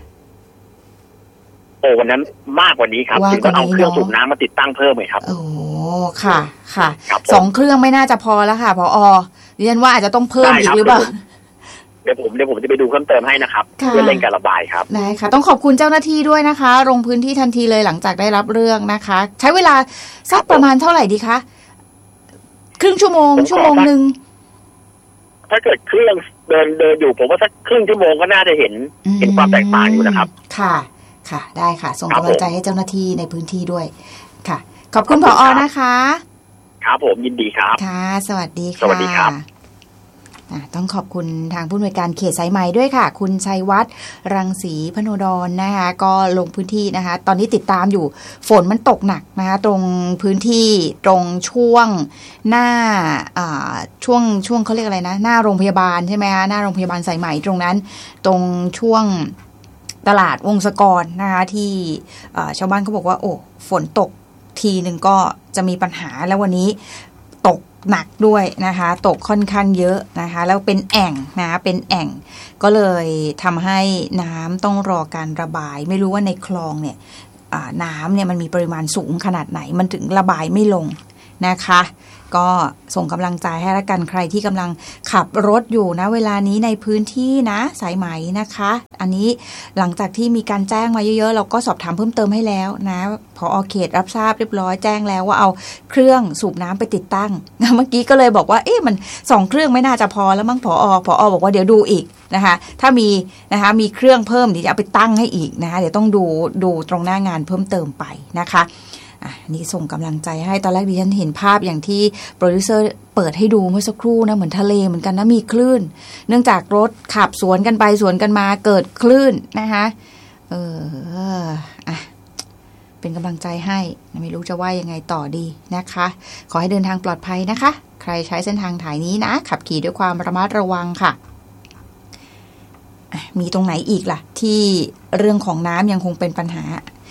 โอ้วันนั้นมากกว่านี้ครับถึงต้องเอาเครื่องสูบน้ำมาติดตั้งเพิ่มเลยครับโอ้ค่ะค่ะสองเครื่องไม่น่าจะพอแล้วค่ะผอ.ดิฉันว่าอาจจะต้องเพิ่มอีกหรือเปล่าเดี๋ยวผมเดี๋ยวผมจะไปดูเพิ่มเติมให้นะครับเพื่อเร่งการระบายครับได้ค่ะต้องขอบคุณเจ้าหน้าที่ด้วยนะคะลงพื้นที่ทันทีเลยหลังจากได้รับเรื่องนะคะใช้เวลาสักประมาณเท่าไหร่ดีคะครึ่งชั่วโมงชั่วโมงนึงถ้าเกิดเครื่องเดินเดินอยู่ผมว่าสักครึ่งชั่วโมงก็น่าจะเห็นเห็นความแตกต่างอยู่นะครับค่ะค่ะได้ค่ะส่งกำลังใจให้เจ้าหน้าที่ในพื้นที่ด้วยค่ะขอบคุณผอ.นะคะครับผมยินดีครับค่ะสวัสดีค่ะสวัสดีครับต้องขอบคุณทางผู้อำนวยการเขตสายไหมด้วยค่ะคุณชัยวัฒน์รังสีพโนดรนะคะก็ลงพื้นที่นะคะตอนนี้ติดตามอยู่ฝนมันตกหนักนะคะตรงพื้นที่ตรงช่วงหน้าช่วงช่วงเขาเรียกอะไรนะหน้าโรงพยาบาลใช่ไหมคะหน้าโรงพยาบาลสายไหมตรงนั้นตรงช่วงตลาดวงศกรนะคะที่ชาวบ้านเขาบอกว่าโอ้ฝนตกทีหนึ่งก็จะมีปัญหาแล้ววันนี้ตกหนักด้วยนะคะตกค่อนข้างเยอะนะคะแล้วเป็นแอ่งนะเป็นแอ่งก็เลยทำให้น้ำต้องรอการระบายไม่รู้ว่าในคลองเนี่ยน้ำเนี่ยมันมีปริมาณสูงขนาดไหนมันถึงระบายไม่ลงนะคะก็ส่งกำลังใจให้ละกันใครที่กำลังขับรถอยู่นะเวลานี้ในพื้นที่นะสายไหมนะคะอันนี้หลังจากที่มีการแจ้งมาเยอะๆเราก็สอบถามเพิ่มเติมให้แล้วนะผอ.เขตรับทราบเรียบร้อยแจ้งแล้วว่าเอาเครื่องสูบน้ำไปติดตั้งเมื่อกี้ก็เลยบอกว่าเอ๊ะมันสองเครื่องไม่น่าจะพอแล้วมั้งผอ.ผอ.บอกว่าเดี๋ยวดูอีกนะคะถ้ามีนะคะมีเครื่องเพิ่มเดี๋ยวจะเอาไปตั้งให้อีกนะคะเดี๋ยวต้องดูดูตรงหน้างานเพิ่มเติมไปนะคะนี่ส่งกำลังใจให้ตอนแรกดิฉันเห็นภาพอย่างที่โปรดิวเซอร์เปิดให้ดูเมื่อสักครู่นะเหมือนทะเลเหมือนกันนะมีคลื่นเนื่องจากรถขับสวนกันไปสวนกันมาเกิดคลื่นนะคะเอออ่ะเป็นกำลังใจให้ไม่รู้จะว่ายังไงต่อดีนะคะขอให้เดินทางปลอดภัยนะคะใครใช้เส้นทางถ่ายนี้นะขับขี่ด้วยความระมัดระวังค่ะมีตรงไหนอีกล่ะที่เรื่องของน้ำยังคงเป็นปัญหา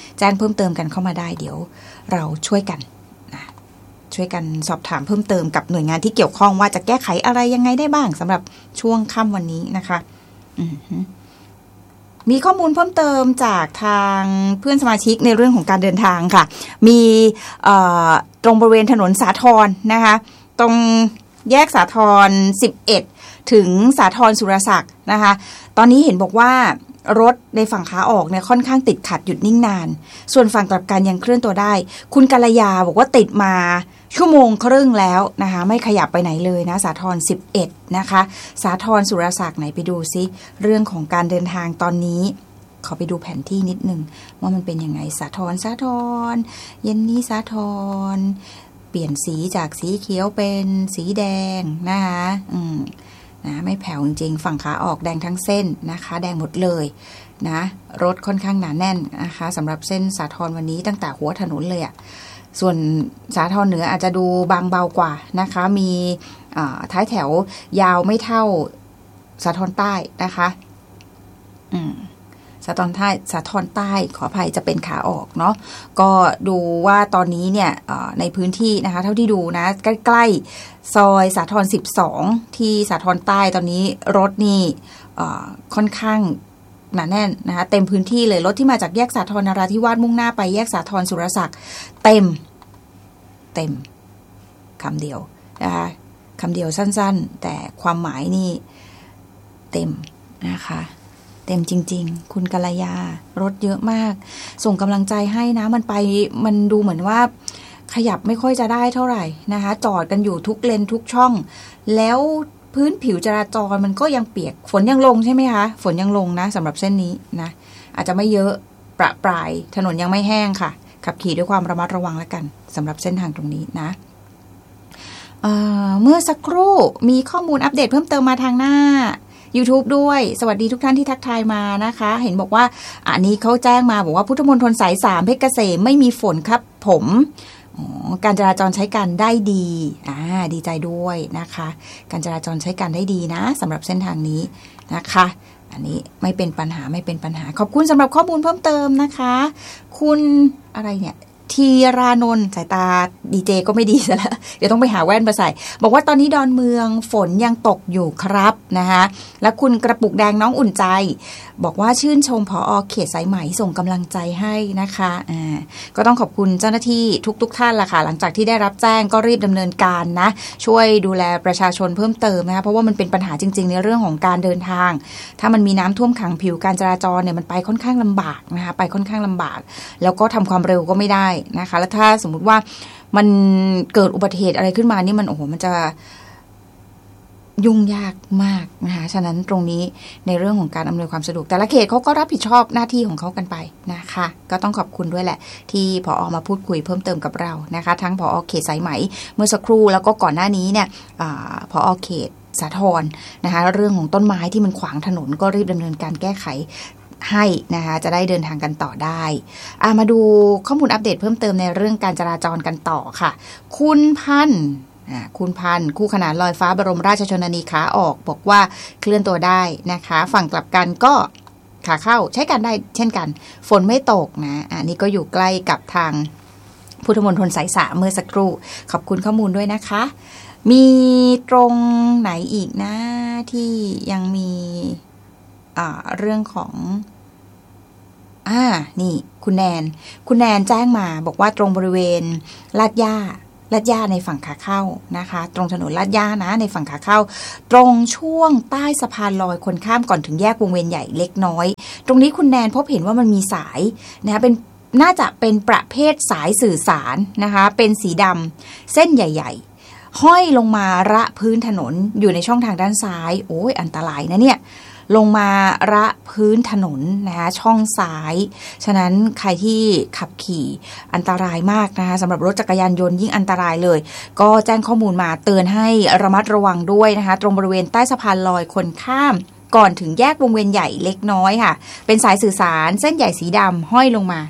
แจ้งเพิ่มเติมกันเข้ามาได้เดี๋ยวเราช่วยกันนะช่วยกันสอบถามเพิ่มเติมกับหน่วยงานที่เกี่ยวข้องว่าจะแก้ไขอะไรยังไงได้บ้างสำหรับช่วงค่ำวันนี้นะคะอือมีข้อมูลเพิ่มเติมจากทางเพื่อนสมาชิกในเรื่องของการเดินทางค่ะมีตรงบริเวณถนนสาทรนะคะตรงแยกสาทรสิบเอ็ดถึงสาทรสุรศักดิ์นะคะตอนนี้เห็นบอกว่ารถในฝั่งขาออกเนี่ยค่อนข้างติดขัดหยุดนิ่งนานส่วนฝั่งกลับกันยังเคลื่อนตัวได้คุณกัลยาบอกว่าติดมาชั่วโมงครึ่งแล้วนะคะไม่ขยับไปไหนเลยนะสาทรสิบเอ็ดนะคะสาทรสุรศักดิ์ไหนไปดูซิเรื่องของการเดินทางตอนนี้ขอไปดูแผนที่นิดนึงว่ามันเป็นยังไงสาทรสาทรเย็นนี้สาทรเปลี่ยนสีจากสีเขียวเป็นสีแดงนะคะอืมนะไม่แผ่วจริงๆฝั่งขาออกแดงทั้งเส้นนะคะแดงหมดเลยนะรถค่อนข้างหนาแน่นนะคะสำหรับเส้นสาทรวันนี้ตั้งแต่หัวถนนเลยอะส่วนสาทรเหนืออาจจะดูบางเบากว่านะคะมีท้ายแถวยาวไม่เท่าสาทรใต้นะคะอืมสาทรใต้สาทรใต้ขออภัยจะเป็นขาออกเนาะก็ดูว่าตอนนี้เนี่ยในพื้นที่นะคะเท่าที่ดูนะใกล้ๆซอยสาทรสิบสองที่สาทรใต้ตอนนี้รถนี่ค่อนข้างหนาแน่นนะคะเต็มพื้นที่เลยรถที่มาจากแยกสาทรนราธิวาสมุ่งหน้าไปแยกสาทรสุรศักดิ์เต็มเต็มคำเดียวนะคะคำเดียวสั้นๆแต่ความหมายนี่เต็มนะคะเต็มจริงๆคุณกัลยารถเยอะมากส่งกำลังใจให้นะมันไปมันดูเหมือนว่าขยับไม่ค่อยจะได้เท่าไหร่นะคะจอดกันอยู่ทุกเลนทุกช่องแล้วพื้นผิวจราจรมันก็ยังเปียกฝนยังลงใช่ไหมคะฝนยังลงนะสำหรับเส้นนี้นะอาจจะไม่เยอะประปรายถนนยังไม่แห้งค่ะขับขี่ด้วยความระมัดระวังแล้วกันสำหรับเส้นทางตรงนี้นะ เอ่อ เมื่อสักครู่มีข้อมูลอัปเดตเพิ่มเติมมาทางหน้า YouTube ด้วยสวัสดีทุกท่านที่ทักทายมานะคะเห็นบอกว่าอันนี้เขาแจ้งมาบอกว่าพุทธมณฑลสายสามเพชรเกษมไม่มีฝนครับผมการจราจรใช้การได้ดีอ่าดีใจด้วยนะคะการจราจรใช้การได้ดีนะสำหรับเส้นทางนี้นะคะอันนี้ไม่เป็นปัญหาไม่เป็นปัญหาขอบคุณสำหรับข้อมูลเพิ่มเติมนะคะคุณอะไรเนี่ยทีรานนท์สายตาดีเจก็ไม่ดีซะแล้วเดี๋ยวต้องไปหาแว่นมาใส่บอกว่าตอนนี้ดอนเมืองฝนยังตกอยู่ครับนะคะและคุณกระปุกแดงน้องอุ่นใจบอกว่าชื่นชมผอ.เขตสายไหมส่งกำลังใจให้นะคะอ่าก็ต้องขอบคุณเจ้าหน้าที่ทุกๆท่านล่ะค่ะหลังจากที่ได้รับแจ้งก็รีบดำเนินการนะช่วยดูแลประชาชนเพิ่มเติมนะคะเพราะว่ามันเป็นปัญหาจริงๆในเรื่องของการเดินทางถ้ามันมีน้ำท่วมขังผิวการจราจรเนี่ยมันไปค่อนข้างลำบากนะคะไปค่อนข้างลำบากแล้วก็ทำความเร็วก็ไม่ได้นะคะแล้วถ้าสมมุติว่ามันเกิดอุบัติเหตุอะไรขึ้นมานี่มันโอ้โหมันจะยุ่งยากมากนะคะฉะนั้นตรงนี้ในเรื่องของการอำนวยความสะดวกแต่ละเขตเขาก็รับผิดชอบหน้าที่ของเขากันไปนะคะก็ต้องขอบคุณด้วยแหละที่ผอ.มาพูดคุยเพิ่มเติมกับเรานะคะทั้งผอ.เขตสายไหมเมื่อสักครู่แล้วก็ก่อนหน้านี้เนี่ยผอ.เขตสาทรนะคะเรื่องของต้นไม้ที่มันขวางถนนก็รีบดำเนินการแก้ไขให้นะคะจะได้เดินทางกันต่อได้อ่ะมาดูข้อมูลอัปเดตเพิ่มเติมในเรื่องการจราจรกันต่อค่ะคุณพันธ์คุณพันธ์คู่ขนานลอยฟ้าบรมราชชนนีขาออกบอกว่าเคลื่อนตัวได้นะคะฝั่งกลับกันก็ขาเข้าใช้กันได้เช่นกันฝนไม่ตกนะอันนี้ก็อยู่ใกล้กับทางพุทธมณฑลสายสามเมื่อสักครู่ขอบคุณข้อมูลด้วยนะคะมีตรงไหนอีกนะที่ยังมีอ่าเรื่องของอ่านี่คุณแนนคุณแนนแจ้งมาบอกว่าตรงบริเวณลาดย่าลาดย่าในฝั่งขาเข้านะคะตรงถนนลาดย่านะในฝั่งขาเข้าตรงช่วงใต้สะพานลอยคนข้ามก่อนถึงแยกวงเวียนใหญ่เล็กน้อยตรงนี้คุณแนนพบเห็นว่ามันมีสายนะคะเป็นน่าจะเป็นประเภทสายสื่อสารนะคะเป็นสีดำเส้นใหญ่ๆห้อยลงมาระพื้นถนนอยู่ในช่องทางด้านซ้ายโอ้ยอันตรายนะเนี่ยลงมาระพื้นถนนนะคะช่องซ้ายฉะนั้นใครที่ขับขี่อันตรายมากนะคะสำหรับรถจักรยานยนต์ยิ่งอันตรายเลยก็แจ้งข้อมูลมาเตือนให้ระมัดระวังด้วยนะคะตรงบริเวณใต้สะพานลอยคนข้ามก่อนถึงแยกวงเวียนใหญ่เล็กน้อยค่ะเป็นสายสื่อสารเส้นใหญ่สีดำห้อยลงมา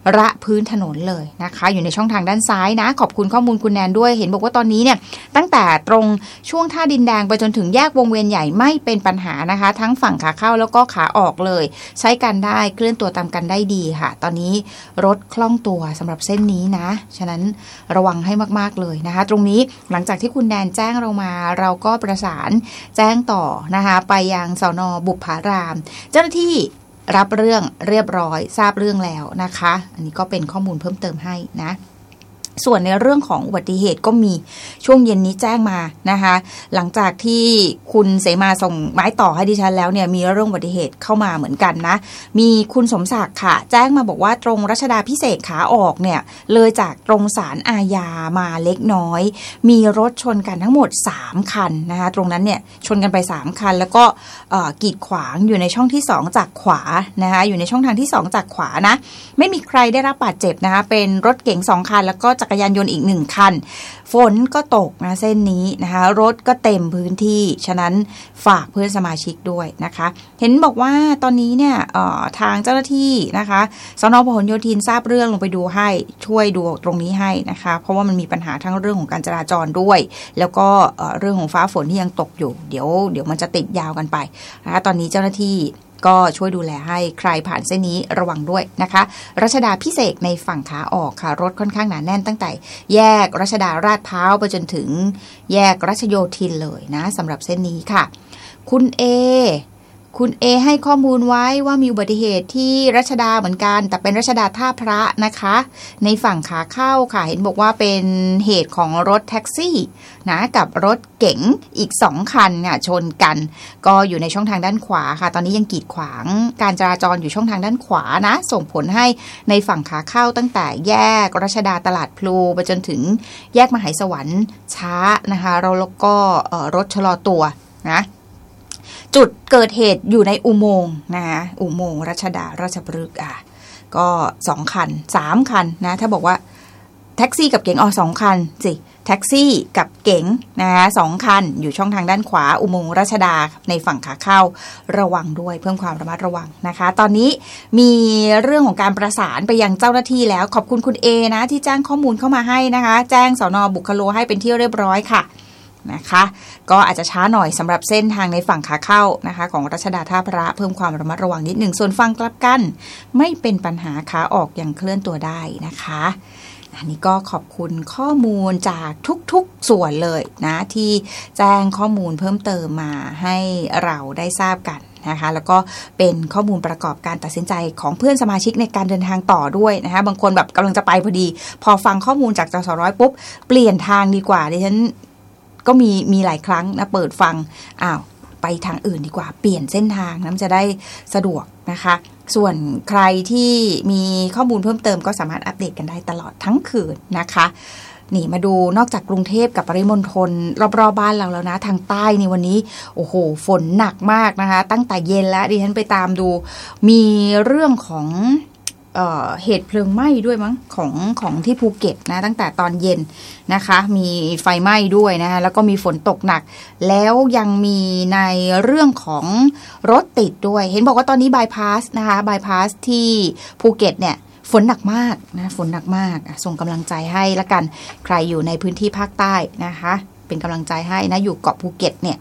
ระพื้นถนนเลยนะคะอยู่ในช่องทางด้านซ้ายนะขอบคุณข้อมูลคุณแนนด้วยเห็นบอกว่าตอนนี้เนี่ยตั้งแต่ตรงช่วงท่าดินแดงไปจนถึงแยกวงเวียนใหญ่ไม่เป็นปัญหานะคะทั้งฝั่งขาเข้าแล้วก็ขาออกเลยใช้กันได้เคลื่อนตัวตามกันได้ดีค่ะตอนนี้รถคล่องตัวสำหรับเส้นนี้นะฉะนั้นระวังให้มากๆเลยนะคะตรงนี้หลังจากที่คุณแนนแจ้งเรามาเราก็ประสานแจ้งต่อนะคะไปยังสน.บุพารามเจ้าหน้าที่รับเรื่องเรียบร้อยทราบเรื่องแล้วนะคะอันนี้ก็เป็นข้อมูลเพิ่มเติมให้นะส่วนในเรื่องของอุบัติเหตุก็มีช่วงเย็นนี้แจ้งมานะคะหลังจากที่คุณเสมาส่งไม้ต่อให้ดิฉันแล้วเนี่ยมีเรื่องอุบัติเหตุเข้ามาเหมือนกันนะมีคุณสมศักดิ์ค่ะแจ้งมาบอกว่าตรงรัชดาภิเษกขาออกเนี่ยเลยจากตรงศาลอาญามาเล็กน้อยมีรถชนกันทั้งหมดสามคันนะคะตรงนั้นเนี่ยชนกันไปสามคันแล้วก็กีดขวางอยู่ในช่องที่สองจากขวานะคะอยู่ในช่องทางที่สองจากขวานะไม่มีใครได้รับบาดเจ็บนะคะเป็นรถเก๋งสองคันแล้วก็จักรยานยนต์อีกหนึ่งคันฝนก็ตกนะเส้นนี้นะคะรถก็เต็มพื้นที่ฉะนั้นฝากเพื่อนสมาชิกด้วยนะคะเห็นบอกว่าตอนนี้เนี่ยทางเจ้าหน้าที่นะคะสน.พหลโยธินทราบเรื่องลงไปดูให้ช่วยดูตรงนี้ให้นะคะเพราะว่ามันมีปัญหาทั้งเรื่องของการจราจรด้วยแล้วก็เรื่องของฟ้าฝนที่ยังตกอยู่เดี๋ยวเดี๋ยวมันจะติดยาวกันไปนะคะตอนนี้เจ้าหน้าที่ก็ช่วยดูแลให้ใครผ่านเส้นนี้ระวังด้วยนะคะรัชดาภิเษกในฝั่งขาออกค่ะรถค่อนข้างหนาแน่นตั้งแต่แยกรัชดาลาดพร้าวไปจนถึงแยกรัชโยธินเลยนะสำหรับเส้นนี้ค่ะคุณเอคุณเอให้ข้อมูลไว้ว่ามีอุบัติเหตุที่รัชดาเหมือนกันแต่เป็นรัชดาท่าพระนะคะในฝั่งขาเข้าค่ะเห็นบอกว่าเป็นเหตุของรถแท็กซี่นะกับรถเก๋งอีกสองคันเนี่ยชนกันก็อยู่ในช่องทางด้านขวาค่ะตอนนี้ยังกีดขวางการจราจรอยู่ช่องทางด้านขวานะส่งผลให้ในฝั่งขาเข้าตั้งแต่แยกรัชดาตลาดพลูไปจนถึงแยกมหาสวรรค์ช้านะคะเราแล้วก็รถชะลอตัวนะจุดเกิดเหตุอยู่ในอุโมงค์นะคะอุโมงค์รัชดาราชพฤกษ์อ่ะก็สองคันสามคันนะถ้าบอกว่าแท็กซี่กับเก๋งอ๋อสองคันสิแท็กซี่กับเก๋งนะคะสองคันอยู่ช่องทางด้านขวาอุโมงค์รัชดาในฝั่งขาเข้าระวังด้วยเพิ่มความระมัดระวังนะคะตอนนี้มีเรื่องของการประสานไปยังเจ้าหน้าที่แล้วขอบคุณคุณเอนะที่แจ้งข้อมูลเข้ามาให้นะคะแจ้งสน.บุคโลให้เป็นที่เรียบร้อยค่ะนะคะก็อาจจะช้าหน่อยสำหรับเส้นทางในฝั่งขาเข้านะคะของรัชดาท่าพระเพิ่มความระมัดระวังนิดหนึ่งส่วนฝั่งกลับกันไม่เป็นปัญหาขาออกอย่างเคลื่อนตัวได้นะคะอันนี้ก็ขอบคุณข้อมูลจากทุกๆส่วนเลยนะที่แจ้งข้อมูลเพิ่มเติมมาให้เราได้ทราบกันนะคะแล้วก็เป็นข้อมูลประกอบการตัดสินใจของเพื่อนสมาชิกในการเดินทางต่อด้วยนะคะบางคนแบบกำลังจะไปพอดีพอฟังข้อมูลจากจสร้อยปุ๊บเปลี่ยนทางดีกว่าดิฉันก็มีมีหลายครั้งนะเปิดฟังอ้าวไปทางอื่นดีกว่าเปลี่ยนเส้นทางนะจะได้สะดวกนะคะส่วนใครที่มีข้อมูลเพิ่มเติมก็สามารถอัปเดตกันได้ตลอดทั้งคืนนะคะนี่มาดูนอกจากกรุงเทพกับปริมณฑลรอบๆบ้านเราแล้วนะทางใต้ในวันนี้โอ้โหฝนหนักมากนะคะตั้งแต่เย็นแล้วดิฉันไปตามดูมีเรื่องของเอ่อเหตุเพลิงไหม้ด้วยมั้งของของที่ภูเก็ตนะตั้งแต่ตอนเย็นนะคะมีไฟไหม้ด้วยนะคะแล้วก็มีฝนตกหนักแล้วยังมีในเรื่องของรถติดด้วยเห็นบอกว่าตอนนี้บายพาสนะคะบายพาสที่ภูเก็ตเนี่ยฝนหนักมากนะฝนหนักมากส่งกำลังใจให้ละกันใครอยู่ในพื้นที่ภาคใต้นะคะเป็นกำลังใจให้นะอยู่เกาะภูเก็ตเนี่ย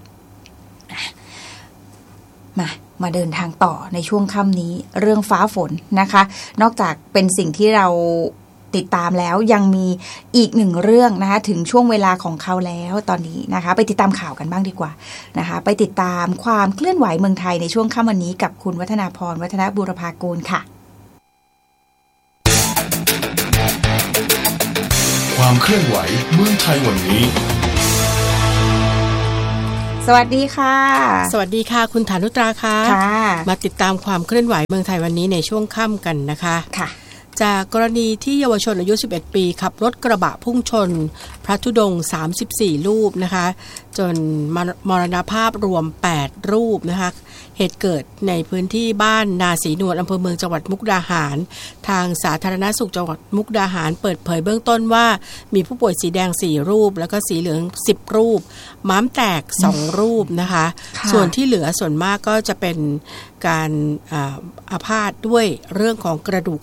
มามาเดินทางต่อในช่วงค่ำนี้เรื่องฟ้าฝนนะคะนอกจากเป็นสิ่งที่เราติดตามแล้วยังมีอีกหนึ่งเรื่องนะคะถึงช่วงเวลาของเขาแล้วตอนนี้นะคะไปติดตามข่าวกันบ้างดีกว่านะคะไปติดตามความเคลื่อนไหวเมืองไทยในช่วงค่ำวันนี้กับคุณวัฒนาพรวัฒนบูรพากูลค่ะความเคลื่อนไหวเมืองไทยวันนี้สวัสดีค่ะสวัสดีค่ะคุณฐานุตราค่ะมาติดตามความเคลื่อนไหวเมืองไทยวันนี้ในช่วงค่ำกันนะคะค่ะจากกรณีที่เยาวชนอายุสิบเอ็ดปีขับรถกระบะพุ่งชนพระธุดงค์สามสิบสี่รูปนะคะจนมรณภาพรวมแปดรูปนะคะเหตุเกิดในพื้นที่บ้านนาศรีนวลอำเภอเมืองจังหวัดมุกดาหารทางสาธารณสุขจังหวัดมุกดาหารเปิดเผยเบื้องต้นว่ามีผู้ป่วยสีแดงสี่รูปแล้วก็สีเหลืองสิบรูปม้ามแตกสองรูปนะคะส่วนที่เหลือส่วนมากก็จะเป็นการอาพาธด้วยเรื่องของกระดูกหัก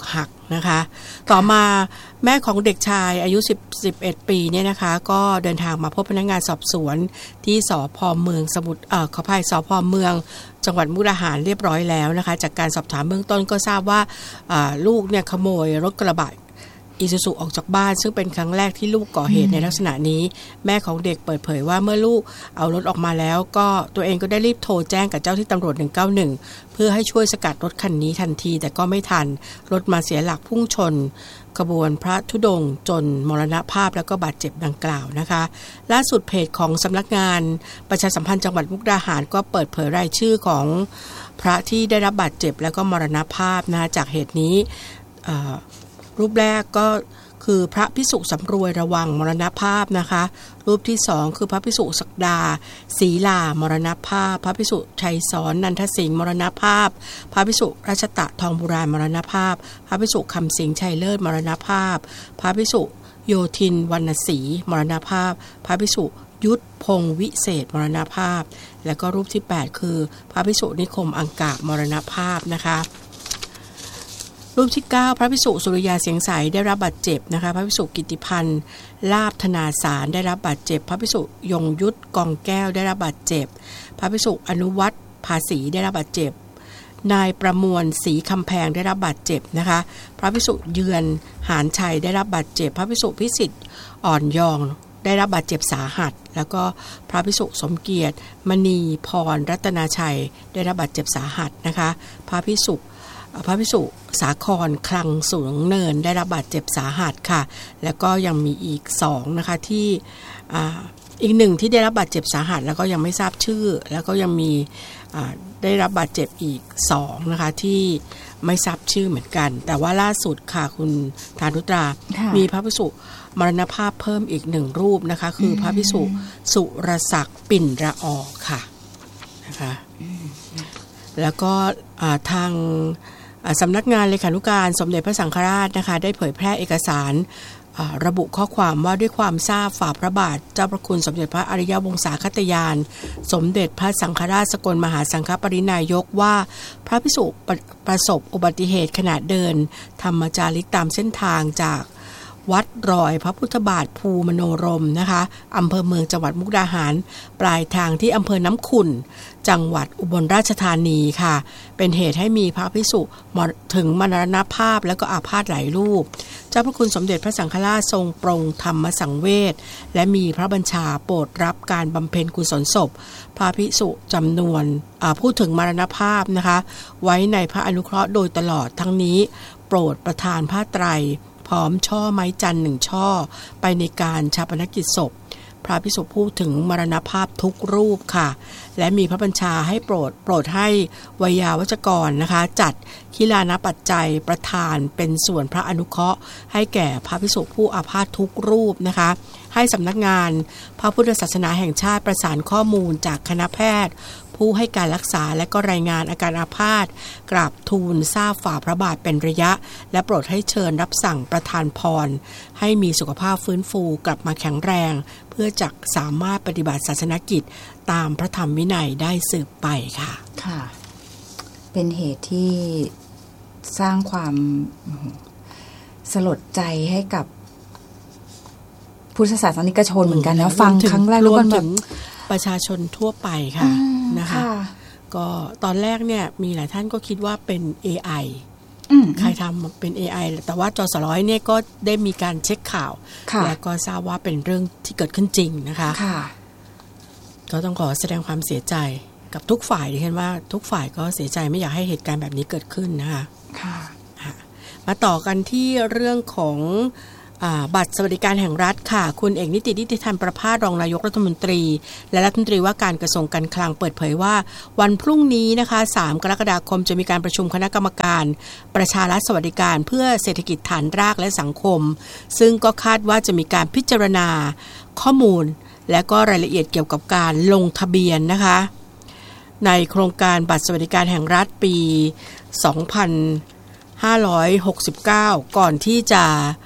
นะคะต่อมาแม่ของเด็กชายอายุสิบ สิบเอ็ดปีเนี่ยนะคะก็เดินทางมาพบพนักงานสอบสวนที่สภ.เมืองสมุทรเอ่อขออภัยสภ.เมืองจังหวัดมุกดาหารเรียบร้อยแล้วนะคะจากการสอบถามเบื้องต้นก็ทราบว่าลูกเนี่ยขโมยรถกระบะอีซูซุออกจากบ้านซึ่งเป็นครั้งแรกที่ลูกก่อเหตุในลักษณะนี้แม่ของเด็กเปิดเผยว่าเมื่อลูกเอารถออกมาแล้วก็ตัวเองก็ได้รีบโทรแจ้งกับเจ้าที่ตำรวจหนึ่งเก้าหนึ่งเพื่อให้ช่วยสกัดรถคันนี้ทันทีแต่ก็ไม่ทันรถมาเสียหลักพุ่งชนขบวนพระธุดงค์จนมรณภาพแล้วก็บาดเจ็บดังกล่าวนะคะล่าสุดเพจของสำนักงานประชาสัมพันธ์จังหวัดมุกดาหารก็เปิดเผยรายชื่อของพระที่ได้รับบาดเจ็บแล้วก็มรณภาพนะจากเหตุนี้รูปแรกก็คือพระภิกษุสำรวยระวังมรณภาพนะคะรูปที่สองคือพระภิกษุศักดาศรีลามรณภาพพระภิกษุชัยสอนนันทสิงห์มรณภาพพระภิกษุรัชตะทองบุราณมรณภาพพระภิกษุคำสิงห์ชัยเลิศมรณภาพพระภิกษุโยธินวรรณศรีมรณภาพพระภิกษุยุทธพงศ์วิเศษมรณภาพแล้วก็รูปที่แปดคือพระภิกษุนิคมอังกะมรณภาพนะคะรูปที่เก้าพระภิกษุสุริยาเสียงใสได้รับบาดเจ็บนะคะพระภิกษุกิตติพันธ์ลาภธนาสารได้รับบาดเจ็บพระภิกษุยงยุทธกองแก้วได้รับบาดเจ็บพระภิกษุอนุวัฒน์ภาษีได้รับบาดเจ็บนายประมวลศรีคำแพงได้รับบาดเจ็บนะคะพระภิกษุเยือนหานชัยได้รับบาดเจ็บพระภิกษุพิสิทธิ์อ่อนยองได้รับบาดเจ็บสาหัสแล้วก็พระภิกษุสมเกียรติมณีพรรัตนาชัยได้รับบาดเจ็บสาหัสนะคะพระภิกษุพระภิกษุสาครคลังสูงเนินได้รับบาดเจ็บสาหัสค่ะแล้วก็ยังมีอีกสองนะคะที่อ่าอีกหนึ่งที่ได้รับบาดเจ็บสาหัสแล้วก็ยังไม่ทราบชื่อแล้วก็ยังมีอ่าได้รับบาดเจ็บอีกสองนะคะที่ไม่ทราบชื่อเหมือนกันแต่ว่าล่าสุดค่ะคุณธานุตรามีพระภิกษุมรณภาพเพิ่มอีกหนึ่งรูปนะคะคือพระภิกษุสุรศักดิ์ปิ่นระออค่ะนะคะแล้วก็ทางสำนักงานเลขานุการสมเด็จพระสังฆราชนะคะได้เผยแพร่เอกสารระบุข้อความว่าด้วยความทราบฝ่าพระบาทเจ้าพระคุณสมเด็จพระอริยวงศาคตยานสมเด็จพระสังฆราชสกลมหาสังฆปรินายกว่าพระภิกษุประสบอุบัติเหตุขณะเดินธรรมจาริกตามเส้นทางจากวัดรอยพระพุทธบาทภูมโนรมนะคะอำเภอเมืองจังหวัดมุกดาหารปลายทางที่อำเภอน้ำขุ่นจังหวัดอุบลราชธานีค่ะเป็นเหตุให้มีพระภิกษุถึงมรณภาพและก็อาพาธหลายรูปเจ้าพระคุณสมเด็จพระสังฆราชทรงปรงธรรมสังเวชและมีพระบัญชาโปรดรับการบำเพ็ญกุศลศพพระภิกษุจำนวนพูดถึงมรณภาพนะคะไว้ในพระอนุเคราะห์โดยตลอดทั้งนี้โปรดประทานผ้าไตรพร้อมช่อไม้จันทร์หนึ่งช่อไปในการชาปนกิจศพพระภิกษุพูดถึงมรณภาพทุกรูปค่ะและมีพระบัญชาให้โปรดโปรดให้วิยาวัจกรนะคะจัดคิลานปัจจัยประทานเป็นส่วนพระอนุเคราะห์ให้แก่พระภิกษุผู้อาพาธทุกรูปนะคะให้สำนักงานพระพุทธศาสนาแห่งชาติประสานข้อมูลจากคณะแพทย์ผู้ให้การรักษาและก็รายงานอาการอาพาธกราบทูลทราบฝ่าพระบาทเป็นระยะและโปรดให้เชิญรับสั่งประทานพรให้มีสุขภาพฟื้นฟูกลับมาแข็งแรงเพื่อจะสามารถปฏิบัติศาสนกิจตามพระธรรมวินัยได้สืบไปค่ะค่ะเป็นเหตุที่สร้างความสลดใจให้กับพุทธศาสนิกชนเหมือนกันนะฟังครั้งแรกรู้กันแบบประชาชนทั่วไปค่ะนะคะก็ตอนแรกเนี่ยมีหลายท่านก็คิดว่าเป็น เอ ไอ ใครทำเป็น เอ ไอ แต่ว่าจสร้อยเนี่ยก็ได้มีการเช็คข่าวและก็ทราบว่าเป็นเรื่องที่เกิดขึ้นจริงนะคะก็ต้องขอแสดงความเสียใจกับทุกฝ่ายดิฉันว่าทุกฝ่ายก็เสียใจไม่อยากให้เหตุการณ์แบบนี้เกิดขึ้นนะคะมาต่อกันที่เรื่องของบัตรสวัสดิการแห่งรัฐค่ะคุณเอกนิตินิติธรรมประภาสรองนายกรัฐมนตรีและรัฐมนตรีว่าการกระทรวงการคลังเปิดเผยว่าวันพรุ่งนี้นะคะสามกรกฎาคมจะมีการประชุมคณะกรรมการประชารัฐสวัสดิการเพื่อเศรษฐกิจฐานรากและสังคมซึ่งก็คาดว่าจะมีการพิจารณาข้อมูลและก็รายละเอียดเกี่ยวกับการลงทะเบียนนะคะในโครงการบัตรสวัสดิการแห่งรัฐปีสองพันห้าร้อยหกสิบเก้าก่อนที่จะ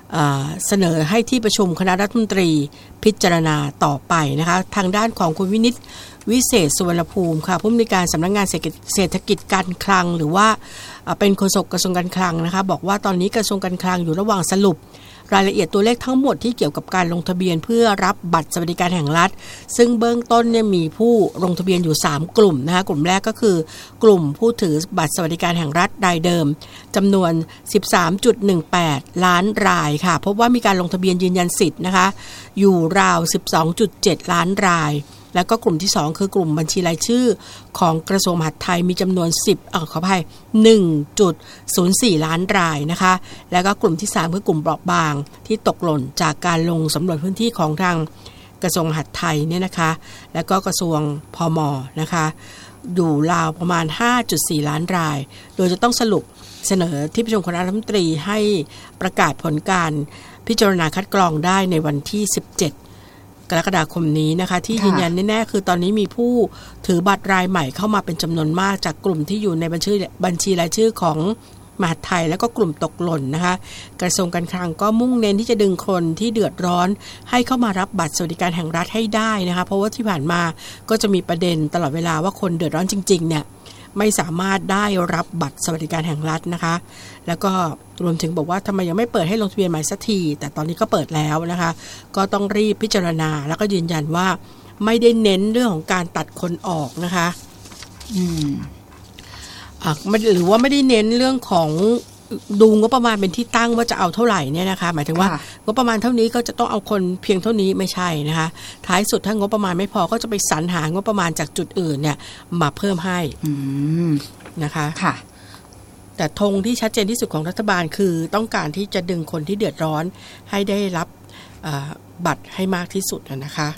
เสนอให้ที่ประชุมคณะรัฐมนตรีพิจารณาต่อไปนะคะทางด้านของคุณวินิตวิเศษสุวรรณภูมิค่ะผู้อำนวยการสำนักงานเศรษฐกิจการคลังหรือว่าเป็นโฆษกกระทรวงการคลังนะคะบอกว่าตอนนี้กระทรวงการคลังอยู่ระหว่างสรุปรายละเอียดตัวเลขทั้งหมดที่เกี่ยวกับการลงทะเบียนเพื่อรับบัตรสวัสดิการแห่งรัฐซึ่งเบื้องต้นเนี่ยมีผู้ลงทะเบียนอยู่สามกลุ่มนะคะกลุ่มแรกก็คือกลุ่มผู้ถือบัตรสวัสดิการแห่งรัฐรายเดิมจำนวน สิบสามจุดหนึ่งแปด ล้านรายค่ะพบว่ามีการลงทะเบียนยืนยันสิทธิ์นะคะอยู่ราว สิบสองจุดเจ็ด ล้านรายแล้วก็กลุ่มที่สองคือกลุ่มบัญชีรายชื่อของกระทรวงมหาดไทยมีจำนวนสิบเอ่อขออภัย หนึ่งจุดศูนย์สี่ ล้านรายนะคะแล้วก็กลุ่มที่สามคือกลุ่มเปราะบางที่ตกหล่นจากการลงสำรวจพื้นที่ของทางกระทรวงมหาดไทยเนี่ยนะคะแล้วก็กระทรวงพม.นะคะอยู่ราวประมาณ ห้าจุดสี่ ล้านรายโดยจะต้องสรุปเสนอที่ประชุมคณะรัฐมนตรีให้ประกาศผลการพิจารณาคัดกรองได้ในวันที่สิบเจ็ดกรกฎาคมนี้นะคะที่ยืนยันแน่ๆคือตอนนี้มีผู้ถือบัตรรายใหม่เข้ามาเป็นจำนวนมากจากกลุ่มที่อยู่ในบัญชีบัญชีรายชื่อของมหาดไทยแล้วก็กลุ่มตกหล่นนะคะกระทรวงการคลังก็มุ่งเน้นที่จะดึงคนที่เดือดร้อนให้เข้ามารับบัตรสวัสดิการแห่งรัฐให้ได้นะคะเพราะว่าที่ผ่านมาก็จะมีประเด็นตลอดเวลาว่าคนเดือดร้อนจริงๆเนี่ยไม่สามารถได้รับบัตรสวัสดิการแห่งรัฐนะคะแล้วก็รวมถึงบอกว่าทำไมยังไม่เปิดให้ลงทะเบียนใหม่สักทีแต่ตอนนี้ก็เปิดแล้วนะคะก็ต้องรีบพิจารณาแล้วก็ยืนยันว่าไม่ได้เน้นเรื่องของการตัดคนออกนะคะอืมอ่ะหรือว่าไม่ได้เน้นเรื่องของดูงบประมาณเป็นที่ตั้งว่าจะเอาเท่าไหร่เนี่ยนะคะหมายถึงว่างบประมาณเท่านี้ก็จะต้องเอาคนเพียงเท่านี้ไม่ใช่นะคะท้ายสุดถ้างบประมาณไม่พอก็จะไปสรรหางบประมาณจากจุดอื่นเนี่ยมาเพิ่มให้นะคะค่ะแต่ธงที่ชัดเจนที่สุดของรัฐบาลคือต้องการที่จะดึงคนที่เดือดร้อนให้ได้รับบัตรให้มากที่สุดนะคะ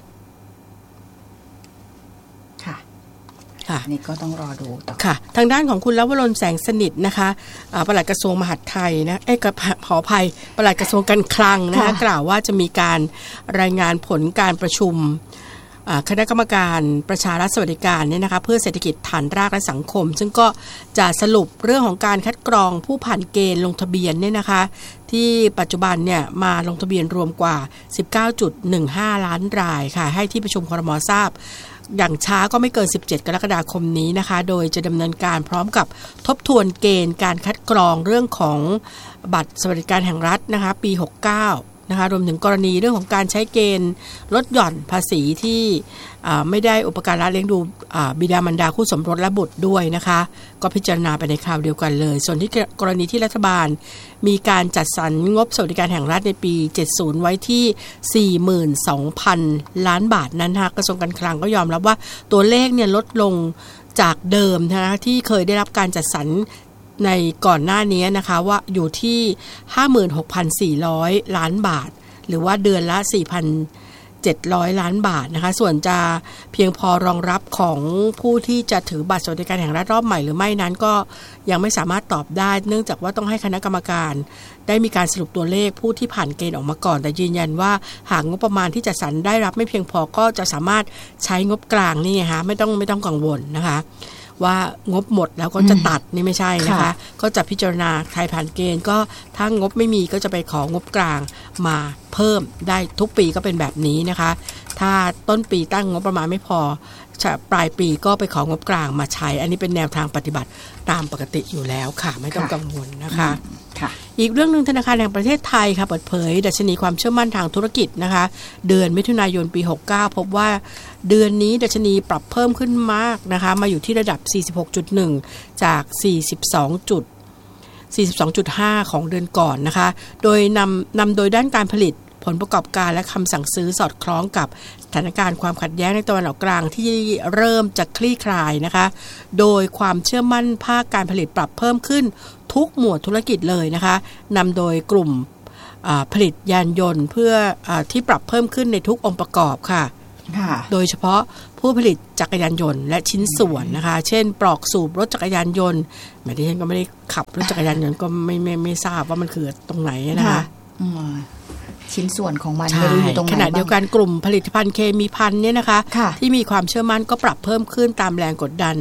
นี่ก็ต้องรอดูต่อค่ะทางด้านของคุณลวรนแสงสนิทนะคะปลัดกระทรวงมหาดไทยนะเอ้ยขออภัยปลัดกระทรวงการคลังนะคะกล่าวว่าจะมีการรายงานผลการประชุมคณะกรรมการประชารัฐสวัสดิการเนี่ยนะคะเพื่อเศรษฐกิจฐานรากและสังคมซึ่งก็จะสรุปเรื่องของการคัดกรองผู้ผ่านเกณฑ์ลงทะเบียนเนี่ยนะคะที่ปัจจุบันเนี่ยมาลงทะเบียนรวมกว่า สิบเก้าจุดหนึ่งห้า ล้านรายค่ะให้ที่ประชุมครม.ทราบอย่างช้าก็ไม่เกินสิบเจ็ดกรกฎาคมนี้นะคะโดยจะดำเนินการพร้อมกับทบทวนเกณฑ์การคัดกรองเรื่องของบัตรสวัสดิการแห่งรัฐนะคะปีหกสิบเก้านะคะรวมถึงกรณีเรื่องของการใช้เกณฑ์ลดหย่อนภาษีที่ไม่ได้อุปการะเลี้ยงดูบิดามารดาคู่สมรสและบุตรด้วยนะคะก็พิจารณาไปในคราวเดียวกันเลยส่วนที่กรณีที่รัฐบาลมีการจัดสรรงบสวัสดิการแห่งรัฐในปีเจ็ดสิบไว้ที่ สี่หมื่นสองพัน ล้านบาทนั้นนะคะกระทรวงการคลังก็ยอมรับว่าตัวเลขเนี่ยลดลงจากเดิมนะคะที่เคยได้รับการจัดสรรในก่อนหน้านี้นะคะว่าอยู่ที่ ห้าหมื่นหกพันสี่ร้อย ล้านบาทหรือว่าเดือนละ สี่พันเจ็ดร้อย ล้านบาทนะคะส่วนจะเพียงพอรองรับของผู้ที่จะถือบัตรสวัสดิการแห่งรัฐรอบใหม่หรือไม่นั้นก็ยังไม่สามารถตอบได้เนื่องจากว่าต้องให้คณะกรรมการได้มีการสรุปตัวเลขผู้ที่ผ่านเกณฑ์ออกมาก่อนแต่ยืนยันว่าหากงบประมาณที่จัดสรรได้รับไม่เพียงพอก็จะสามารถใช้งบกลางนี่ไงคะไม่ต้องไม่ต้องกังวลนะคะว่างบหมดแล้วก็จะตัดนี่ไม่ใช่นะคะก็จะพิจารณาใครผ่านเกณฑ์ก็ถ้างบไม่มีก็จะไปของบกลางมาเพิ่มได้ทุกปีก็เป็นแบบนี้นะคะถ้าต้นปีตั้งงบประมาณไม่พอปลายปีก็ไปของบกลางมาใช้อันนี้เป็นแนวทางปฏิบัติตามปกติอยู่แล้วค่ะไม่ต้องกังวลนะคะอีกเรื่องนึงธนาคารแห่งประเทศไทยค่ะเปิดเผยดัชนีความเชื่อมั่นทางธุรกิจนะคะเดือนมิถุนายนปีหกสิบเก้าพบว่าเดือนนี้ดัชนีปรับเพิ่มขึ้นมากนะคะมาอยู่ที่ระดับ สี่สิบหกจุดหนึ่ง จาก สี่สิบสองจุดสี่สิบสองจุดห้า ของเดือนก่อนนะคะโดยนำนำโดยด้านการผลิตผลประกอบการและคำสั่งซื้อสอดคล้องกับสถานการณ์ความขัดแย้งในตะวันออกกลางที่เริ่มจะคลี่คลายนะคะโดยความเชื่อมั่นภาคการผลิตปรับเพิ่มขึ้นทุกหมวดธุรกิจเลยนะคะนำโดยกลุ่มผลิตยานยนต์เพื่ออที่ปรับเพิ่มขึ้นในทุกองค์ประกอบค่ะโดยเฉพาะผู้ผลิตจักรยานยนต์และชิ้นส่วนนะคะเช่นปลอกสูบรถจักรยานยนต์แม้ที่ฉันก็ไม่ได้ขับรถจักรยานยนต์ก็ไม่ไม่ไม่ทราบว่ามันคือตรงไหนนะคะชิ้นส่วนของมันไม่รู้อยู่ตรงไหนขณะเดียวกันกลุ่มผลิตภัณฑ์เคมีภัณฑ์เนี่ยนะคะที่มีความเชื่อมั่นก็ปรับเพิ่มขึ้นตามแรงกดดัน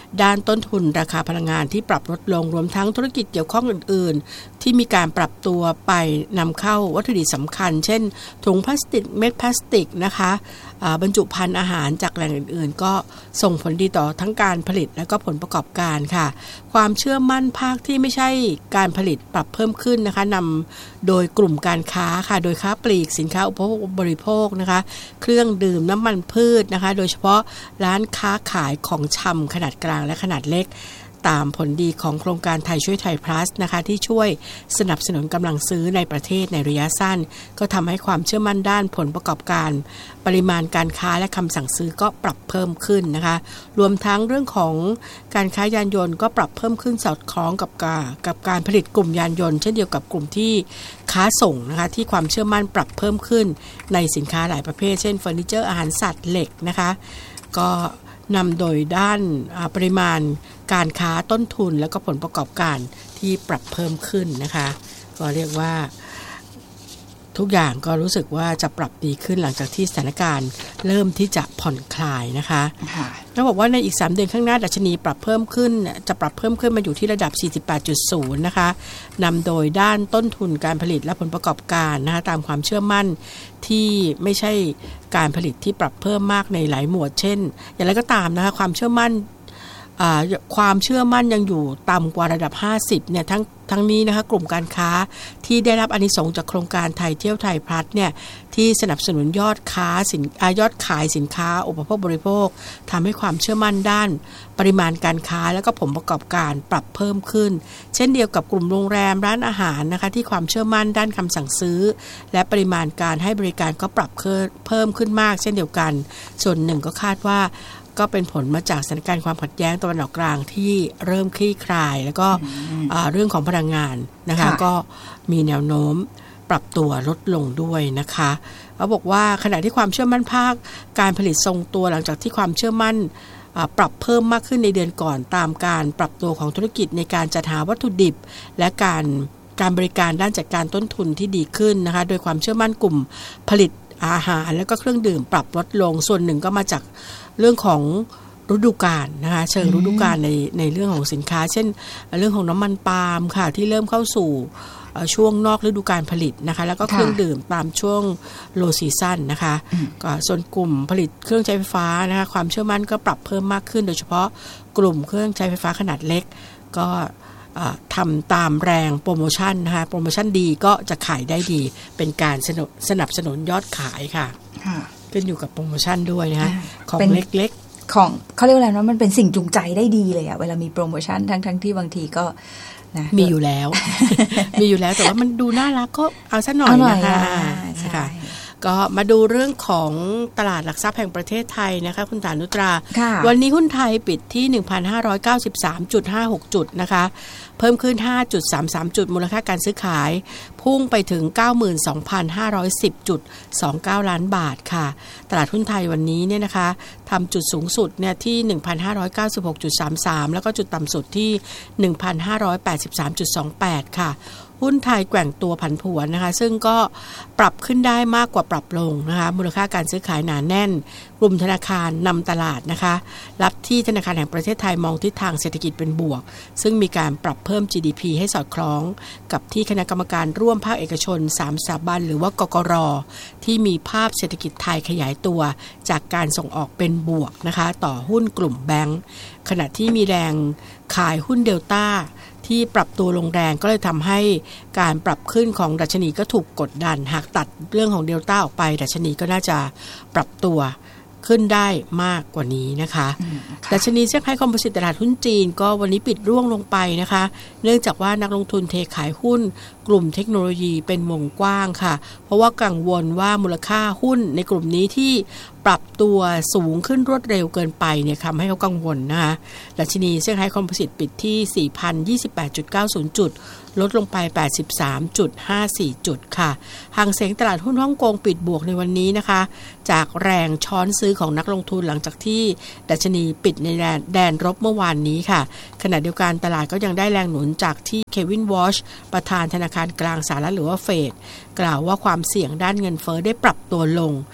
ด้านต้นทุนราคาพลังงานที่ปรับลดลงรวมทั้งธุรกิจเกี่ยวข้องอื่นๆที่มีการปรับตัวไปนำเข้าวัตถุดิบสำคัญเช่นถุงพลาสติกเม็ดพลาสติกนะคะบรรจุภัณฑ์อาหารจากแหล่งอื่นๆก็ส่งผลดีต่อทั้งการผลิตและก็ผลประกอบการค่ะความเชื่อมั่นภาคที่ไม่ใช่การผลิตปรับเพิ่มขึ้นนะคะนำโดยกลุ่มการค้าค่ะโดยค้าปลีกสินค้าอุปโภคบริโภคนะคะเครื่องดื่มน้ำมันพืชนะคะโดยเฉพาะร้านค้าขายของชำขนาดกลางและขนาดเล็กตามผลดีของโครงการไทยช่วยไทย plus นะคะที่ช่วยสนับสนุนกำลังซื้อในประเทศในระยะสั้นก็ทำให้ความเชื่อมั่นด้านผลประกอบการปริมาณการค้าและคำสั่งซื้อก็ปรับเพิ่มขึ้นนะคะรวมทั้งเรื่องของการค้ายานยนต์ก็ปรับเพิ่มขึ้นสอดคล้องกับการกับการผลิตกลุ่มยานยนต์เช่นเดียวกับกลุ่มที่ค้าส่งนะคะที่ความเชื่อมั่นปรับเพิ่มขึ้นในสินค้าหลายประเภทเช่นเฟอร์นิเจอร์อาหารสัตว์เหล็กนะคะก็นำโดยด้านปริมาณการค้าต้นทุนและก็ผลประกอบการที่ปรับเพิ่มขึ้นนะคะก็เรียกว่าทุกอย่างก็รู้สึกว่าจะปรับดีขึ้นหลังจากที่สถานการณ์เริ่มที่จะผ่อนคลายนะคะเขาบอกว่าในอีกสามเดือนข้างหน้าดัชนีปรับเพิ่มขึ้นจะปรับเพิ่มขึ้นมาอยู่ที่ระดับ สี่สิบแปดจุดศูนย์ นะคะนำโดยด้านต้นทุนการผลิตและผลประกอบการนะคะตามความเชื่อมั่นที่ไม่ใช่การผลิตที่ปรับเพิ่มมากในหลายหมวดเช่นอย่างไรก็ตามนะคะความเชื่อมั่นความเชื่อมั่นยังอยู่ต่ำกว่าระดับห้าสิบเนี่ยทั้งทั้งนี้นะคะกลุ่มการค้าที่ได้รับอานิสงส์จากโครงการไทยเที่ยวไทยพลัสเนี่ยที่สนับสนุนยอดค้าสินยอดขายสินค้าอุปโภคบริโภคทำให้ความเชื่อมั่นด้านปริมาณการค้าและก็ผลประกอบการปรับเพิ่มขึ้นเช่นเดียวกับกลุ่มโรงแรมร้านอาหารนะคะที่ความเชื่อมั่นด้านคำสั่งซื้อและปริมาณการให้บริการก็ปรับเพิ่มขึ้นมากเช่นเดียวกันส่วนหนึ่งก็คาดว่าก็เป็นผลมาจากสถานการณ์ความขัดแย้งตะวันออกกลางที่เริ่มคลี่คลายแล้วก็เรื่องของพลังงานนะคะก็มีแนวโน้มปรับตัวลดลงด้วยนะคะเขาบอกว่าขณะที่ความเชื่อมั่นภาคการผลิตทรงตัวหลังจากที่ความเชื่อมั่นปรับเพิ่มมากขึ้นในเดือนก่อนตามการปรับตัวของธุรกิจในการจัดหาวัตถุดิบและการการบริการด้านจัดการต้นทุนที่ดีขึ้นนะคะโดยความเชื่อมั่นกลุ่มผลิตอาหารและก็เครื่องดื่มปรับลดลงส่วนหนึ่งก็มาจากเรื่องของฤดูกาลนะคะเชิงฤดูกาลในในเรื่องของสินค้าเช่นเรื่องของน้ำมันปาล์มค่ะที่เริ่มเข้าสู่ช่วงนอกฤดูกาลผลิตนะคะแล้วก็เครื่องดื่มตามช่วงโลซีซั่นนะคะก็ส่วนกลุ่มผลิตเครื่องใช้ไฟฟ้านะคะความเชื่อมั่นก็ปรับเพิ่มมากขึ้นโดยเฉพาะกลุ่มเครื่องใช้ไฟฟ้าขนาดเล็กก็ทำตามแรงโปรโมชั่นนะคะโปรโมชั่นดีก็จะขายได้ดีเป็นการสนับสนุนยอดขายค่ะขึ้นอยู่กับโปรโมชั่นด้วยนะคะของเล็กๆของเขาเรียกอะไรนะมันเป็นสิ่งจูงใจได้ดีเลยอะเวลามีโปรโมชั่นทั้งทั้งที่บางทีก็นะมีอยู่แล้ว มีอยู่แล้วแต่ว่ามันดูน่ารักก็เอาซะหน่อยนะคะค่ะก็มาดูเรื่องของตลาดหลักทรัพย์แห่งประเทศไทยนะคะคุณฐานุตราวันนี้หุ้นไทยปิดที่ หนึ่งพันห้าร้อยเก้าสิบสามจุดห้าหก จุดนะคะเพิ่มขึ้น ห้าจุดสามสาม จุดมูลค่าการซื้อขายพุ่งไปถึง เก้าหมื่นสองพันห้าร้อยสิบจุดสองเก้า ล้านบาทค่ะตลาดหุ้นไทยวันนี้เนี่ยนะคะทำจุดสูงสุดเนี่ยที่ หนึ่งพันห้าร้อยเก้าสิบหกจุดสามสาม แล้วก็จุดต่ำสุดที่ หนึ่งพันห้าร้อยแปดสิบสามจุดสองแปด ค่ะหุ้นไทยแกว่งตัวผันผวนนะคะซึ่งก็ปรับขึ้นได้มากกว่าปรับลงนะคะมูลค่าการซื้อขายหนาแน่นกลุ่มธนาคารนำตลาดนะคะรับที่ธนาคารแห่งประเทศไทยมองทิศทางเศรษฐกิจเป็นบวกซึ่งมีการปรับเพิ่ม จี ดี พี ให้สอดคล้องกับที่คณะกรรมการร่วมภาคเอกชนสามสถาบันหรือว่ากกร.ที่มีภาพเศรษฐกิจไทยขยายตัวจากการส่งออกเป็นบวกนะคะต่อหุ้นกลุ่มแบงก์ขณะที่มีแรงขายหุ้นเดลต้าที่ปรับตัวลงแรงก็เลยทำให้การปรับขึ้นของดัชนีก็ถูกกดดันหากตัดเรื่องของเดลต้าออกไปดัชนีก็น่าจะปรับตัวขึ้นได้มากกว่านี้นะคะดัชนีเซี่ยงไฮ้คอมโพสิตตลาดหุ้นจีนก็วันนี้ปิดร่วงลงไปนะคะเนื่องจากว่านักลงทุนเทขายหุ้นกลุ่มเทคโนโลยีเป็นวงกว้างค่ะเพราะว่ากังวลว่ามูลค่าหุ้นในกลุ่มนี้ที่ปรับตัวสูงขึ้นรวดเร็วเกินไปเนี่ยทำให้เขากังวลนะคะดัชนีเซี่ยงไฮ้คอมโพสิตปิดที่ สี่พันยี่สิบแปดจุดเก้าศูนย์ จุดลดลงไป แปดสิบสามจุดห้าสี่ จุดค่ะหางเส็งตลาดหุ้นฮ่องกงปิดบวกในวันนี้นะคะจากแรงช้อนซื้อของนักลงทุนหลังจากที่ดัชนีปิดในแดนแดนลบเมื่อวานนี้ค่ะขณะเดียวกันตลาดก็ยังได้แรงหนุนจากที่เควินวอชประธานธนาคารกลางสหรัฐหรือว่าเฟดกล่าวว่าความเสี่ยงด้านเงินเฟ้อได้ปรับตัวลง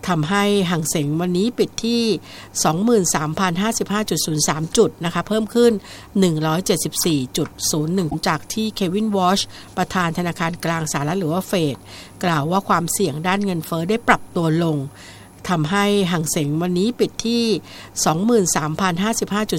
ทำให้ห่างเส็งวันนี้ปิดที่ สองหมื่นสามพันห้าสิบห้าจุดศูนย์สาม จุดนะคะเพิ่มขึ้น หนึ่งร้อยเจ็ดสิบสี่จุดศูนย์หนึ่ง จากที่เควินวอชประธานธนาคารกลางสหรัฐหรือว่าเฟดกล่าวว่าความเสี่ยงด้านเงินเฟ้อได้ปรับตัวลงทำให้ห่างเส็งวันนี้ปิดที่ สองหมื่นสามพันห้าสิบห้าจุด